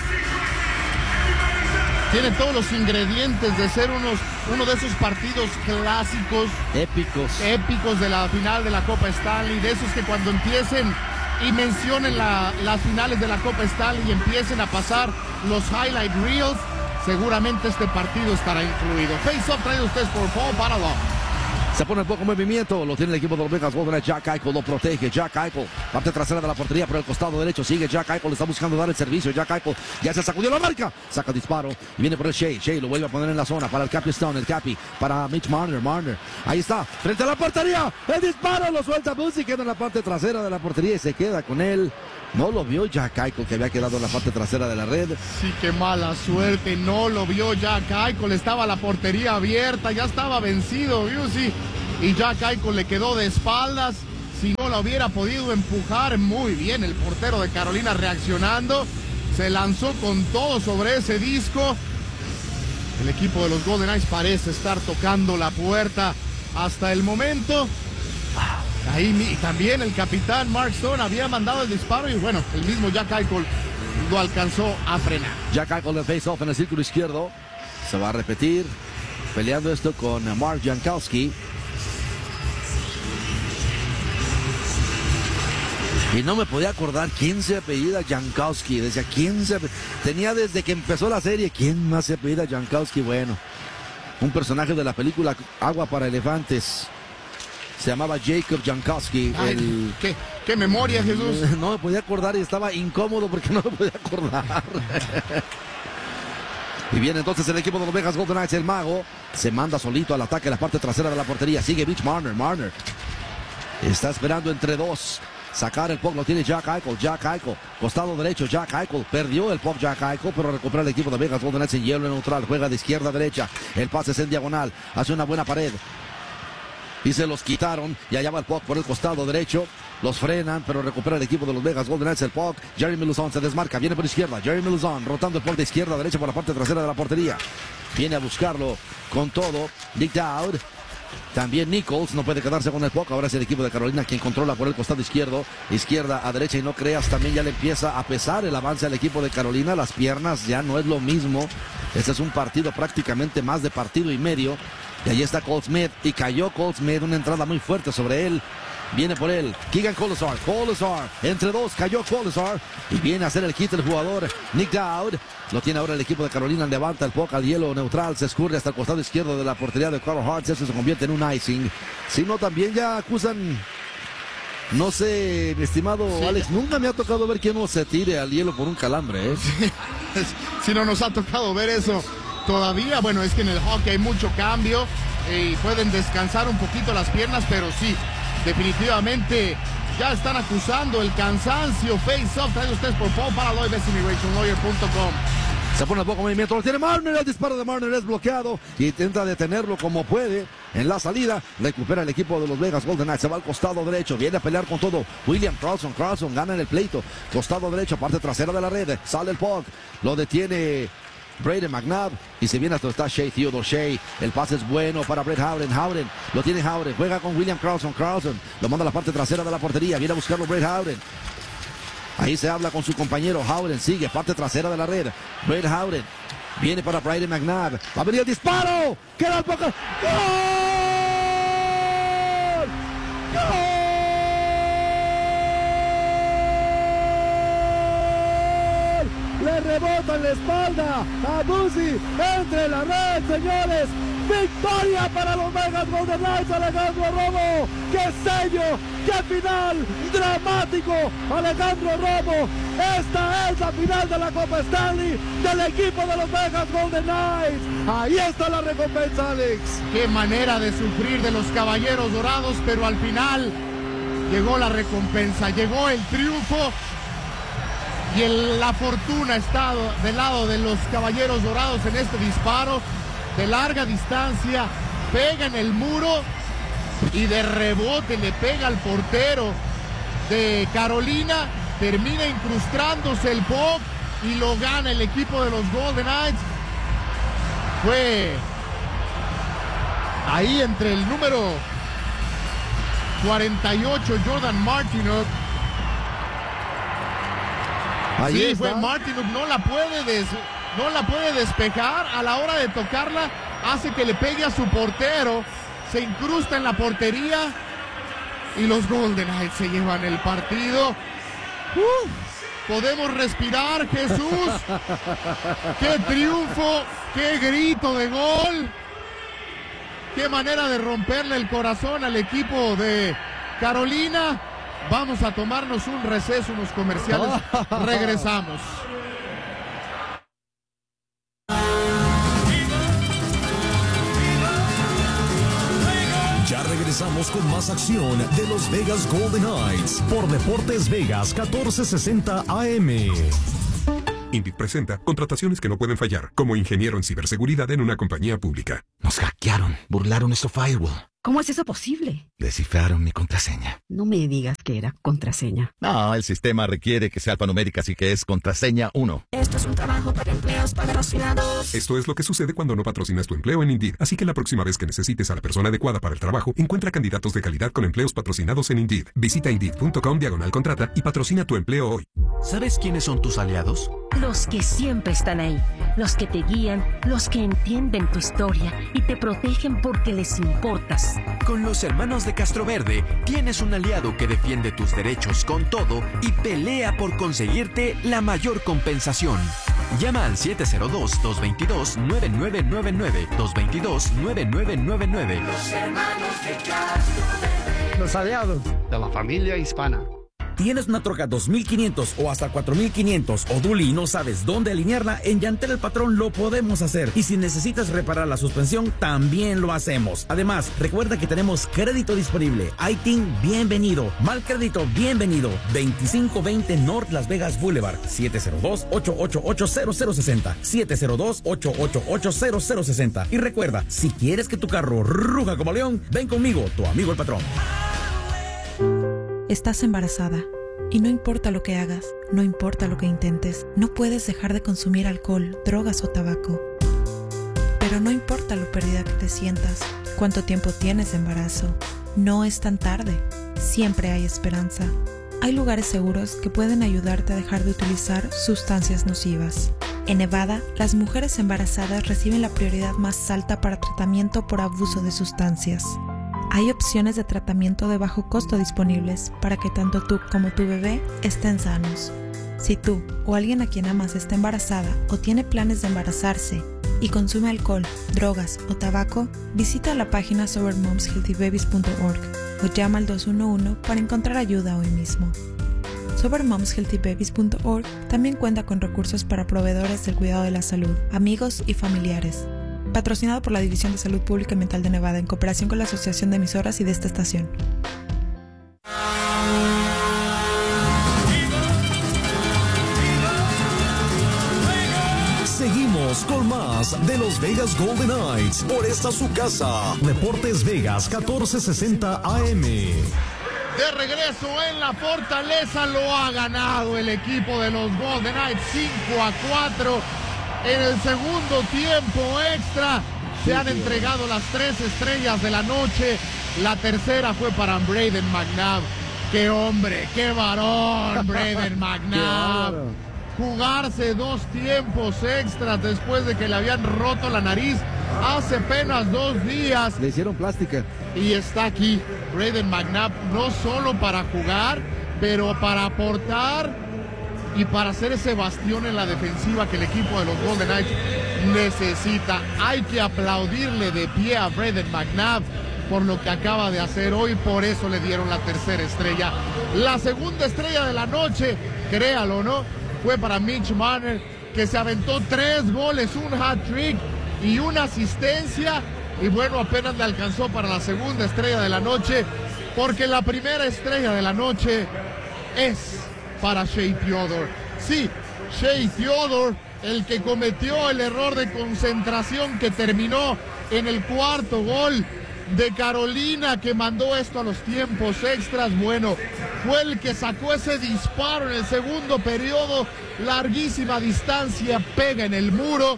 Tiene todos los ingredientes de ser uno de esos partidos clásicos. Épicos de la final de la Copa Stanley. De esos que cuando empiecen y mencionen las finales de la Copa Stanley y empiecen a pasar los highlight reels, seguramente este partido estará incluido. Face-Off traído ustedes por Paul Paraloy. Se pone en poco movimiento, lo tiene el equipo de los Vegas Golden Knights. Jack Eichel lo protege. Jack Eichel, parte trasera de la portería por el costado derecho. Sigue Jack Eichel, está buscando dar el servicio. Jack Eichel ya se sacudió la marca. Saca disparo y viene por el Shea. Shea lo vuelve a poner en la zona para el Capi Stone. El Capi para Mitch Marner. Marner, ahí está, frente a la portería. El disparo lo suelta Bussi, queda en la parte trasera de la portería y se queda con él. No lo vio Jack Eichel, que había quedado en la parte trasera de la red. Sí, qué mala suerte. No lo vio Jack Eichel. Estaba la portería abierta. Ya estaba vencido Bussi. Y Jack Eichel le quedó de espaldas. Si no la hubiera podido empujar, muy bien el portero de Carolina reaccionando. Se lanzó con todo sobre ese disco. El equipo de los Golden Knights parece estar tocando la puerta hasta el momento. Ahí también el capitán Mark Stone había mandado el disparo y bueno, el mismo Jack Eichel lo alcanzó a frenar. Jack Eichel en face-off en el círculo izquierdo. Se va a repetir. Peleando esto con Mark Jankowski. Y no me podía acordar quién se apellida Jankowski. Decía, tenía desde que empezó la serie, ¿quién más se apellida Jankowski? Bueno, un personaje de la película Agua para Elefantes. Se llamaba Jacob Jankowski. Ay, ¿Qué memoria, Jesús? No me podía acordar y estaba incómodo porque no me podía acordar. Y viene entonces el equipo de los Vegas Golden Knights. El mago se manda solito al ataque en la parte trasera de la portería. Sigue Mitch Marner. Marner está esperando entre dos. Sacar el puck lo tiene Jack Eichel. Jack Eichel, costado derecho. Jack Eichel perdió el puck Jack Eichel, pero recupera el equipo de Vegas Golden Knights en hielo neutral. Juega de izquierda a derecha. El pase es en diagonal. Hace una buena pared. Y se los quitaron. Y allá va el puck por el costado derecho. Los frenan, pero recupera el equipo de los Vegas Golden Knights el puck. Jeremy Lauzon se desmarca. Viene por izquierda. Jeremy Lauzon rotando el puck de izquierda a derecha por la parte trasera de la portería. Viene a buscarlo con todo. Dick Dowd. También Nichols no puede quedarse con el puck. Ahora es el equipo de Carolina quien controla por el costado izquierdo. Izquierda a derecha y no creas, también ya le empieza a pesar el avance al equipo de Carolina. Las piernas ya no es lo mismo. Este es un partido prácticamente más de partido y medio. Y ahí está Cole Smith. Y cayó Cole Smith. Una entrada muy fuerte sobre él. Viene por él Keegan Kolesar. Entre dos cayó Kolesar. Y viene a hacer el quit el jugador Nick Dowd. Lo tiene ahora el equipo de Carolina. Levanta el puck al hielo neutral. Se escurre hasta el costado izquierdo de la portería de Carl Hart. Eso se convierte en un icing. Si no, también ya acusan. No sé, mi estimado Alex. Nunca me ha tocado ver que uno se tire al hielo por un calambre, ¿eh? Si no nos ha tocado ver eso todavía. Bueno, es que en el hockey hay mucho cambio. Y pueden descansar un poquito las piernas. Pero sí, definitivamente ya están acusando el cansancio. Face-off, trae ustedes por Paul Paraloy, bestimmigrationlawyer.com. Se pone poco movimiento, lo tiene Marner, el disparo de Marner es bloqueado y intenta detenerlo como puede en la salida. Recupera el equipo de los Vegas Golden Knights, se va al costado derecho, viene a pelear con todo. William Karlsson gana en el pleito, costado derecho, parte trasera de la red, sale el puck, lo detiene Brayden McNabb y se viene hasta donde está Shea Theodore Shea. El pase es bueno para Brett Howden. Howden lo tiene Howden, juega con William Karlsson. Karlsson lo manda a la parte trasera de la portería, viene a buscarlo Brett Howden. Ahí se habla con su compañero. Howden sigue, parte trasera de la red. Brett Howden viene para Brayden McNabb. Va a venir el disparo. Queda el puck. ¡Gol! ¡Gol! Le rebota en la espalda a Bussi entre la red, señores. Victoria para los Vegas Golden Knights. Alejandro Romo, qué sello, qué final dramático. Alejandro Romo, esta es la final de la Copa Stanley del equipo de los Vegas Golden Knights. Ahí está la recompensa, Alex. Qué manera de sufrir de los Caballeros Dorados, pero al final llegó la recompensa, llegó el triunfo. Y la fortuna está del lado de los Caballeros Dorados en este disparo de larga distancia. Pega en el muro y de rebote le pega al portero de Carolina. Termina incrustándose el puck y lo gana el equipo de los Golden Knights. Fue ahí entre el número 48, Jordan Martinook. Ahí sí, está. fue Martinook, no la puede despejar. A la hora de tocarla, hace que le pegue a su portero. Se incrusta en la portería y los Golden Knights se llevan el partido. Podemos respirar, Jesús. ¡Qué triunfo! ¡Qué grito de gol! Qué manera de romperle el corazón al equipo de Carolina. Vamos a tomarnos un receso, unos comerciales. Regresamos. Ya regresamos con más acción de los Vegas Golden Knights por Deportes Vegas 1460 AM. Indeed presenta contrataciones que no pueden fallar, como ingeniero en ciberseguridad en una compañía pública. Nos hackearon, burlaron nuestro firewall. ¿Cómo es eso posible? Descifraron mi contraseña. No me digas que era contraseña. No, el sistema requiere que sea alfanumérica, así que es contraseña 1. Esto es un trabajo para empleos patrocinados. Esto es lo que sucede cuando no patrocinas tu empleo en Indeed. Así que la próxima vez que necesites a la persona adecuada para el trabajo, encuentra candidatos de calidad con empleos patrocinados en Indeed. Visita Indeed.com/contrata y patrocina tu empleo hoy. ¿Sabes quiénes son tus aliados? Los que siempre están ahí, los que te guían, los que entienden tu historia y te protegen porque les importas. Con los hermanos de Castroverde tienes un aliado que defiende tus derechos con todo y pelea por conseguirte la mayor compensación. Llama al 702-222-9999, 222-9999. Los hermanos de Castroverde. Los aliados de la familia hispana. ¿Tienes una troca 2500 o hasta 4500 o dually y no sabes dónde alinearla? En Llantel El Patrón lo podemos hacer. Y si necesitas reparar la suspensión, también lo hacemos. Además, recuerda que tenemos crédito disponible. ITIN, bienvenido. Mal crédito, bienvenido. 2520 North Las Vegas Boulevard. 702-888-0060. 702-888-0060. Y recuerda, si quieres que tu carro ruja como león, ven conmigo, tu amigo El Patrón. Estás embarazada y no importa lo que hagas, no importa lo que intentes, no puedes dejar de consumir alcohol, drogas o tabaco. Pero no importa lo perdida que te sientas, cuánto tiempo tienes de embarazo, no es tan tarde, siempre hay esperanza. Hay lugares seguros que pueden ayudarte a dejar de utilizar sustancias nocivas. En Nevada, las mujeres embarazadas reciben la prioridad más alta para tratamiento por abuso de sustancias. Hay opciones de tratamiento de bajo costo disponibles para que tanto tú como tu bebé estén sanos. Si tú o alguien a quien amas está embarazada o tiene planes de embarazarse y consume alcohol, drogas o tabaco, visita la página sobermomshealthybabies.org o llama al 211 para encontrar ayuda hoy mismo. Sobermomshealthybabies.org también cuenta con recursos para proveedores del cuidado de la salud, amigos y familiares. Patrocinado por la División de Salud Pública y Mental de Nevada en cooperación con la Asociación de Emisoras y de esta estación. Seguimos con más de los Vegas Golden Knights por esta su casa. Deportes Vegas 1460 AM. De regreso en la Fortaleza, lo ha ganado el equipo de los Golden Knights 5-4. En el segundo tiempo extra se han entregado las 3 estrellas de la noche. La tercera fue para Brayden McNabb. ¡Qué hombre! ¡Qué varón! Brayden McNabb. Jugarse 2 tiempos extras después de que le habían roto la nariz hace apenas 2 días. Le hicieron plástica. Y está aquí Brayden McNabb, no solo para jugar, pero para aportar y para hacer ese bastión en la defensiva que el equipo de los Golden Knights necesita. Hay que aplaudirle de pie a Brayden McNabb por lo que acaba de hacer hoy, por eso le dieron la tercera estrella. La segunda estrella de la noche, créalo, ¿no?, fue para Mitch Marner, que se aventó 3 goles, un hat-trick y una asistencia, y bueno, apenas le alcanzó para la segunda estrella de la noche, porque la primera estrella de la noche es para Shea Theodore. Sí, Shea Theodore, el que cometió el error de concentración que terminó en el cuarto gol de Carolina, que mandó esto a los tiempos extras. Bueno, fue el que sacó ese disparo en el segundo periodo, larguísima distancia, pega en el muro,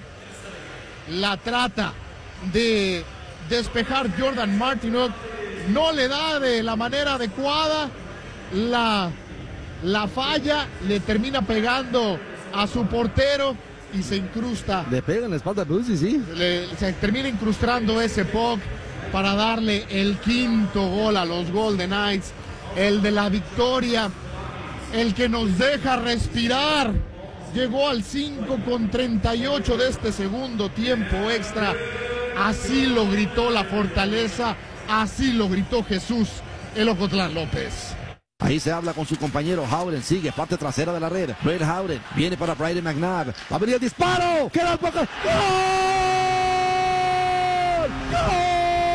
la trata de despejar Jordan Martinook, no le da de la manera adecuada, la falla, le termina pegando a su portero y se incrusta. Le pega en la espalda a Bruce, sí. Se termina incrustando ese puck para darle el 5º gol a los Golden Knights, el de la victoria, el que nos deja respirar. Llegó al 5:38 de este segundo tiempo extra. Así lo gritó la Fortaleza, así lo gritó Jesús el Ocotlán López. Ahí se habla con su compañero Howden, sigue parte trasera de la red. Fred Howden viene para Brady McNabb. Va a venir el disparo. Queda el poco. ¡Gol! ¡Gol!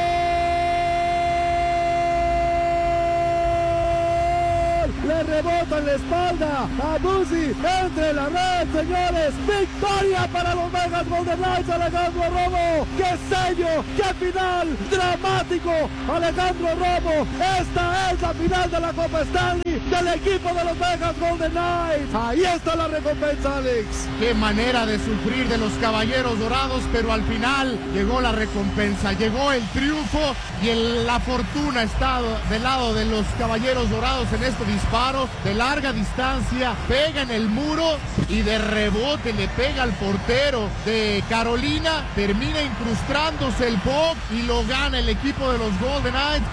Le rebota en la espalda a Busi entre la red, señores. Victoria para los Vegas Golden Knights. Alejandro Romo. ¡Qué sello! ¡Qué final dramático! Alejandro Romo. Esta es la final de la Copa Stanley del equipo de los Vegas Golden Knights. Ahí está la recompensa, Alex. Qué manera de sufrir de los Caballeros Dorados, pero al final llegó la recompensa, llegó el triunfo y la fortuna está del lado de los Caballeros Dorados en este disparo de larga distancia, pega en el muro y de rebote le pega al portero de Carolina, termina incrustándose el puck y lo gana el equipo de los Golden Knights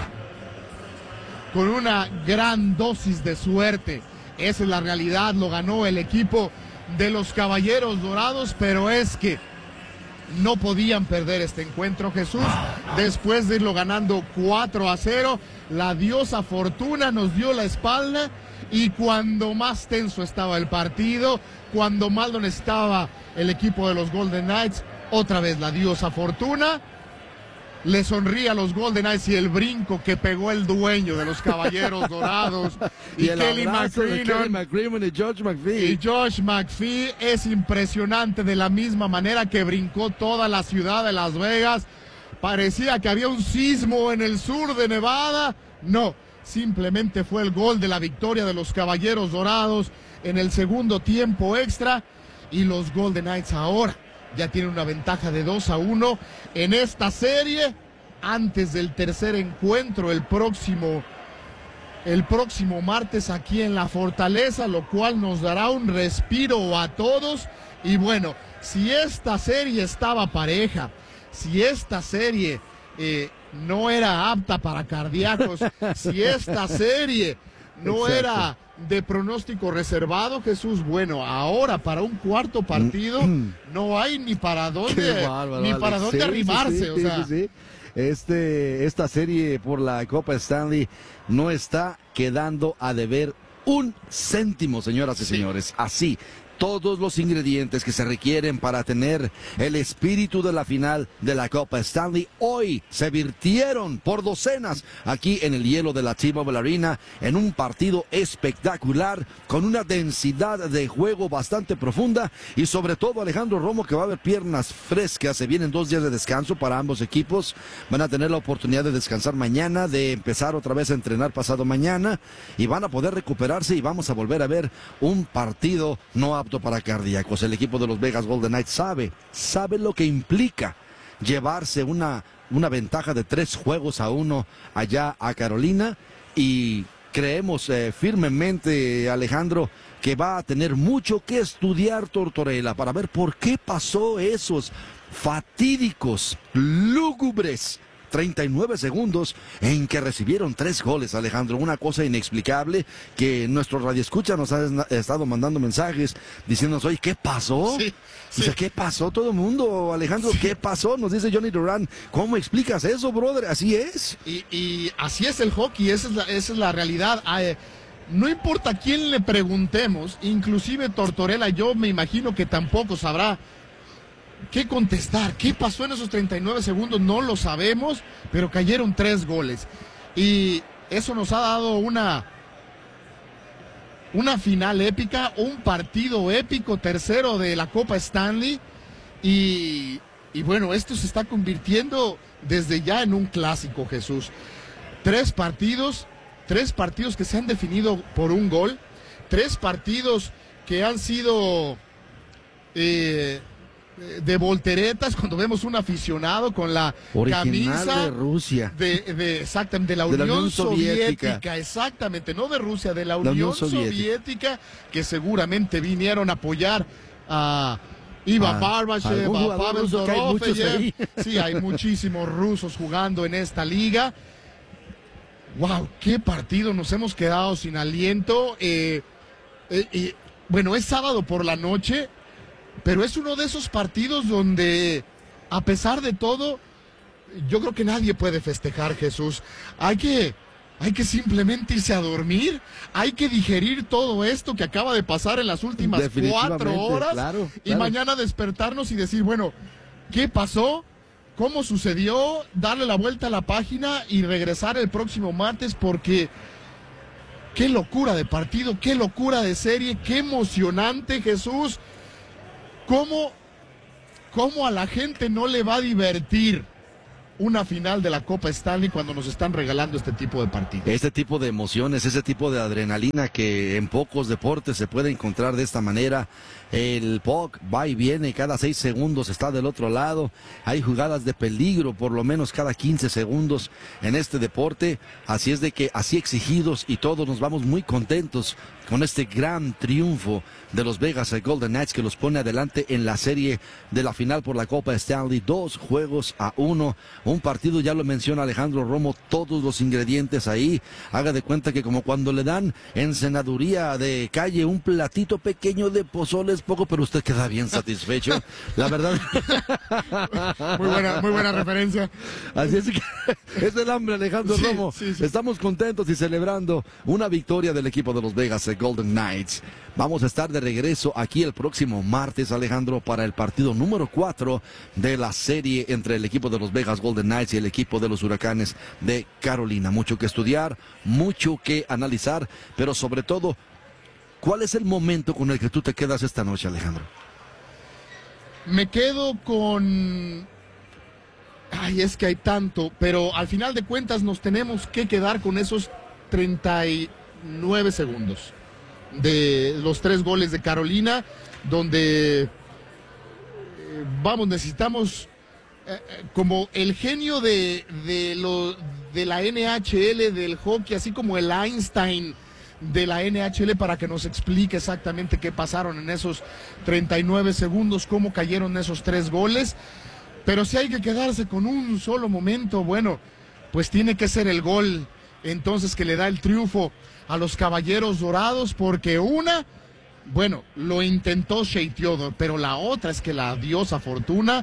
con una gran dosis de suerte. Esa es la realidad, lo ganó el equipo de los Caballeros Dorados, pero es que no podían perder este encuentro, Jesús. Después de irlo ganando 4-0, la diosa Fortuna nos dio la espalda y cuando más tenso estaba el partido, cuando más lo necesitaba el equipo de los Golden Knights, otra vez la diosa Fortuna le sonríe a los Golden Knights y el brinco que pegó el dueño de los Caballeros Dorados y Kelly McCrimmon y Josh McPhee. Y Josh McPhee es impresionante, de la misma manera que brincó toda la ciudad de Las Vegas. Parecía que había un sismo en el sur de Nevada. No, simplemente fue el gol de la victoria de los Caballeros Dorados en el segundo tiempo extra y los Golden Knights ahora ya tienen una ventaja de 2-1 en esta serie antes del tercer encuentro el próximo martes aquí en la Fortaleza, lo cual nos dará un respiro a todos. Y bueno, si esta serie estaba pareja, si esta serie no era apta para cardíacos, si esta serie no era de pronóstico reservado, Jesús, bueno, ahora para un cuarto partido no hay ni para dónde arrimarse. Esta serie por la Copa Stanley no está quedando a deber un céntimo, señoras y señores. Así, todos los ingredientes que se requieren para tener el espíritu de la final de la Copa Stanley hoy se virtieron por docenas aquí en el hielo de la T-Mobile Arena en un partido espectacular con una densidad de juego bastante profunda y sobre todo Alejandro Romo, que va a haber piernas frescas. Se vienen 2 días de descanso para ambos equipos, van a tener la oportunidad de descansar mañana, de empezar otra vez a entrenar pasado mañana y van a poder recuperarse y vamos a volver a ver un partido no apto para cardíacos. El equipo de los Vegas Golden Knights sabe lo que implica llevarse una ventaja de 3-1 allá a Carolina y creemos firmemente, Alejandro, que va a tener mucho que estudiar Tortorella para ver por qué pasó esos fatídicos, lúgubres 39 segundos en que recibieron 3 goles, Alejandro. Una cosa inexplicable que nuestro radioescucha nos ha estado mandando mensajes diciéndonos, oye, ¿qué pasó? Sí. Dice, ¿qué pasó todo el mundo, Alejandro? ¿Qué pasó? Nos dice Johnny Durán. ¿Cómo explicas eso, brother? Así es. Y así es el hockey, esa es la realidad. No importa a quién le preguntemos, inclusive Tortorella, yo me imagino que tampoco sabrá qué contestar. ¿Qué pasó en esos 39 segundos? No lo sabemos, pero cayeron 3 goles. Y eso nos ha dado una final épica, un partido épico, tercero de la Copa Stanley. Y bueno, esto se está convirtiendo desde ya en un clásico, Jesús. 3 partidos que se han definido por un gol. 3 partidos que han sido de volteretas, cuando vemos un aficionado con la original camisa de Rusia, exactamente, de la Unión Soviética, exactamente, no de Rusia, de la Unión Soviética, que seguramente vinieron a apoyar a Ivan Barbashev, a Pavel Dorofeyev. Sí, hay muchísimos rusos jugando en esta liga. Wow, qué partido, nos hemos quedado sin aliento. Bueno, es sábado por la noche, pero es uno de esos partidos donde, a pesar de todo, yo creo que nadie puede festejar, Jesús. Hay que simplemente irse a dormir, hay que digerir todo esto que acaba de pasar en las últimas 4 horas, claro. Y mañana despertarnos y decir, bueno, ¿qué pasó? ¿Cómo sucedió? Darle la vuelta a la página y regresar el próximo martes, porque qué locura de partido, qué locura de serie, qué emocionante, Jesús. ¿Cómo a la gente no le va a divertir una final de la Copa Stanley cuando nos están regalando este tipo de partidos? Este tipo de emociones, ese tipo de adrenalina que en pocos deportes se puede encontrar de esta manera. El puck va y viene, cada 6 segundos está del otro lado. Hay jugadas de peligro por lo menos cada 15 segundos en este deporte. Así es de que así exigidos, y todos nos vamos muy contentos con este gran triunfo de los Vegas Golden Knights, que los pone adelante en la serie de la final por la Copa Stanley. 2-1, un partido, ya lo menciona Alejandro Romo, todos los ingredientes ahí. Haga de cuenta que como cuando le dan en senaduría de calle un platito pequeño de pozoles, poco, pero usted queda bien satisfecho, la verdad. Muy buena referencia. Así es que es el hambre, Alejandro Romo. Sí. Estamos contentos y celebrando una victoria del equipo de los Vegas Golden Knights. Vamos a estar de regreso aquí el próximo martes, Alejandro, para el partido número 4 de la serie entre el equipo de los Vegas Golden Knights y el equipo de los Huracanes de Carolina. Mucho que estudiar, mucho que analizar, pero sobre todo, ¿cuál es el momento con el que tú te quedas esta noche, Alejandro? Me quedo con... Ay, es que hay tanto, pero al final de cuentas nos tenemos que quedar con esos 39 segundos de los 3 goles de Carolina, donde necesitamos como el genio de la NHL, del hockey, así como el Einstein de la NHL, para que nos explique exactamente qué pasaron en esos 39 segundos, cómo cayeron esos 3 goles. Pero si hay que quedarse con un solo momento, bueno, pues tiene que ser el gol entonces que le da el triunfo a los Caballeros Dorados, porque lo intentó Shea Theodore, pero la otra es que la diosa Fortuna,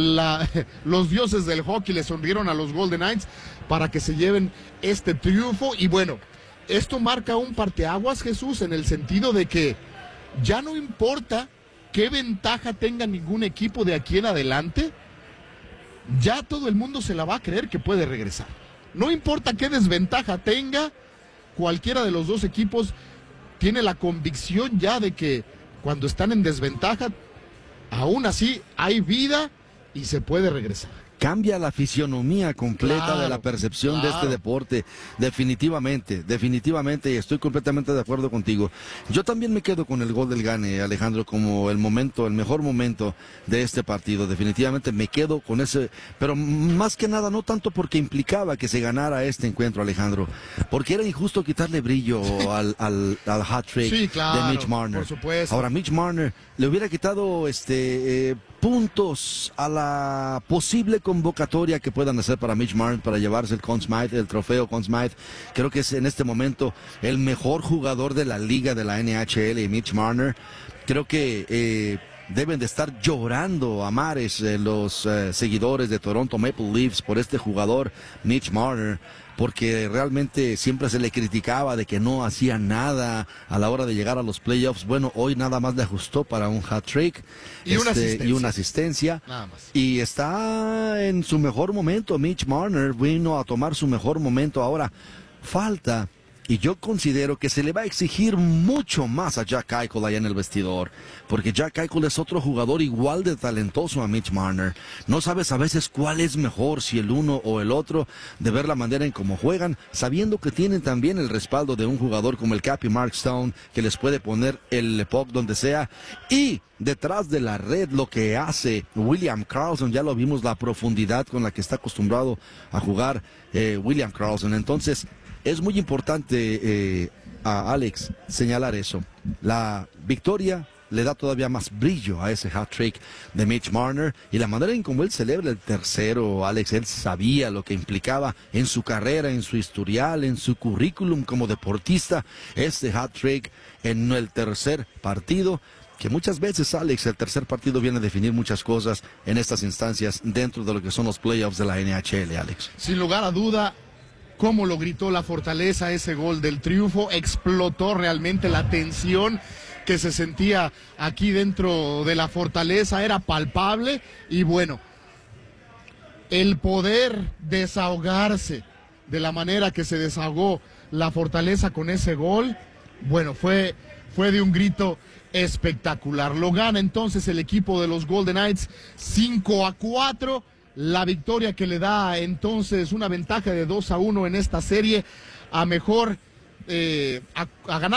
los dioses del hockey le sonrieron a los Golden Knights para que se lleven este triunfo. Y bueno, esto marca un parteaguas, Jesús, en el sentido de que ya no importa qué ventaja tenga ningún equipo de aquí en adelante, ya todo el mundo se la va a creer que puede regresar. No importa qué desventaja tenga, cualquiera de los dos equipos tiene la convicción ya de que cuando están en desventaja, aún así hay vida y se puede regresar. Cambia la fisionomía completa de la percepción de este deporte, definitivamente, y estoy completamente de acuerdo contigo. Yo también me quedo con el gol del Gane, Alejandro, como el mejor momento de este partido. Definitivamente me quedo con ese, pero más que nada, no tanto porque implicaba que se ganara este encuentro, Alejandro, porque era injusto quitarle brillo al hat-trick de Mitch Marner. Por supuesto. Ahora, Mitch Marner le hubiera quitado puntos a la posible convocatoria que puedan hacer para Mitch Marner para llevarse el trofeo Conn Smythe. Creo que es en este momento el mejor jugador de la liga de la NHL, Mitch Marner. Creo que deben de estar llorando a mares los seguidores de Toronto Maple Leafs por este jugador, Mitch Marner, porque realmente siempre se le criticaba de que no hacía nada a la hora de llegar a los playoffs. Bueno, hoy nada más le ajustó para un hat-trick y una asistencia. Nada más. Y está en su mejor momento. Mitch Marner vino a tomar su mejor momento. Ahora, falta... Y yo considero que se le va a exigir mucho más a Jack Eichel allá en el vestidor, porque Jack Eichel es otro jugador igual de talentoso a Mitch Marner. No sabes a veces cuál es mejor, si el uno o el otro, de ver la manera en cómo juegan, sabiendo que tienen también el respaldo de un jugador como el Cappy Mark Stone, que les puede poner el puck donde sea. Y detrás de la red, lo que hace William Karlsson, ya lo vimos, la profundidad con la que está acostumbrado a jugar William Karlsson. Entonces, es muy importante, a Alex, señalar eso. La victoria le da todavía más brillo a ese hat-trick de Mitch Marner, y la manera en cómo él celebra el tercero, Alex, él sabía lo que implicaba en su carrera, en su historial, en su currículum como deportista, este hat-trick en el tercer partido. que muchas veces, Alex, el tercer partido viene a definir muchas cosas en estas instancias dentro de lo que son los playoffs de la NHL, Alex. Sin lugar a duda, cómo lo gritó la Fortaleza ese gol del triunfo, explotó realmente la tensión que se sentía aquí dentro de la Fortaleza, era palpable y bueno, el poder desahogarse de la manera que se desahogó la Fortaleza con ese gol, bueno, fue de un grito espectacular. Lo gana entonces el equipo de los Golden Knights 5-4, la victoria que le da entonces una ventaja de 2-1 en esta serie, a ganar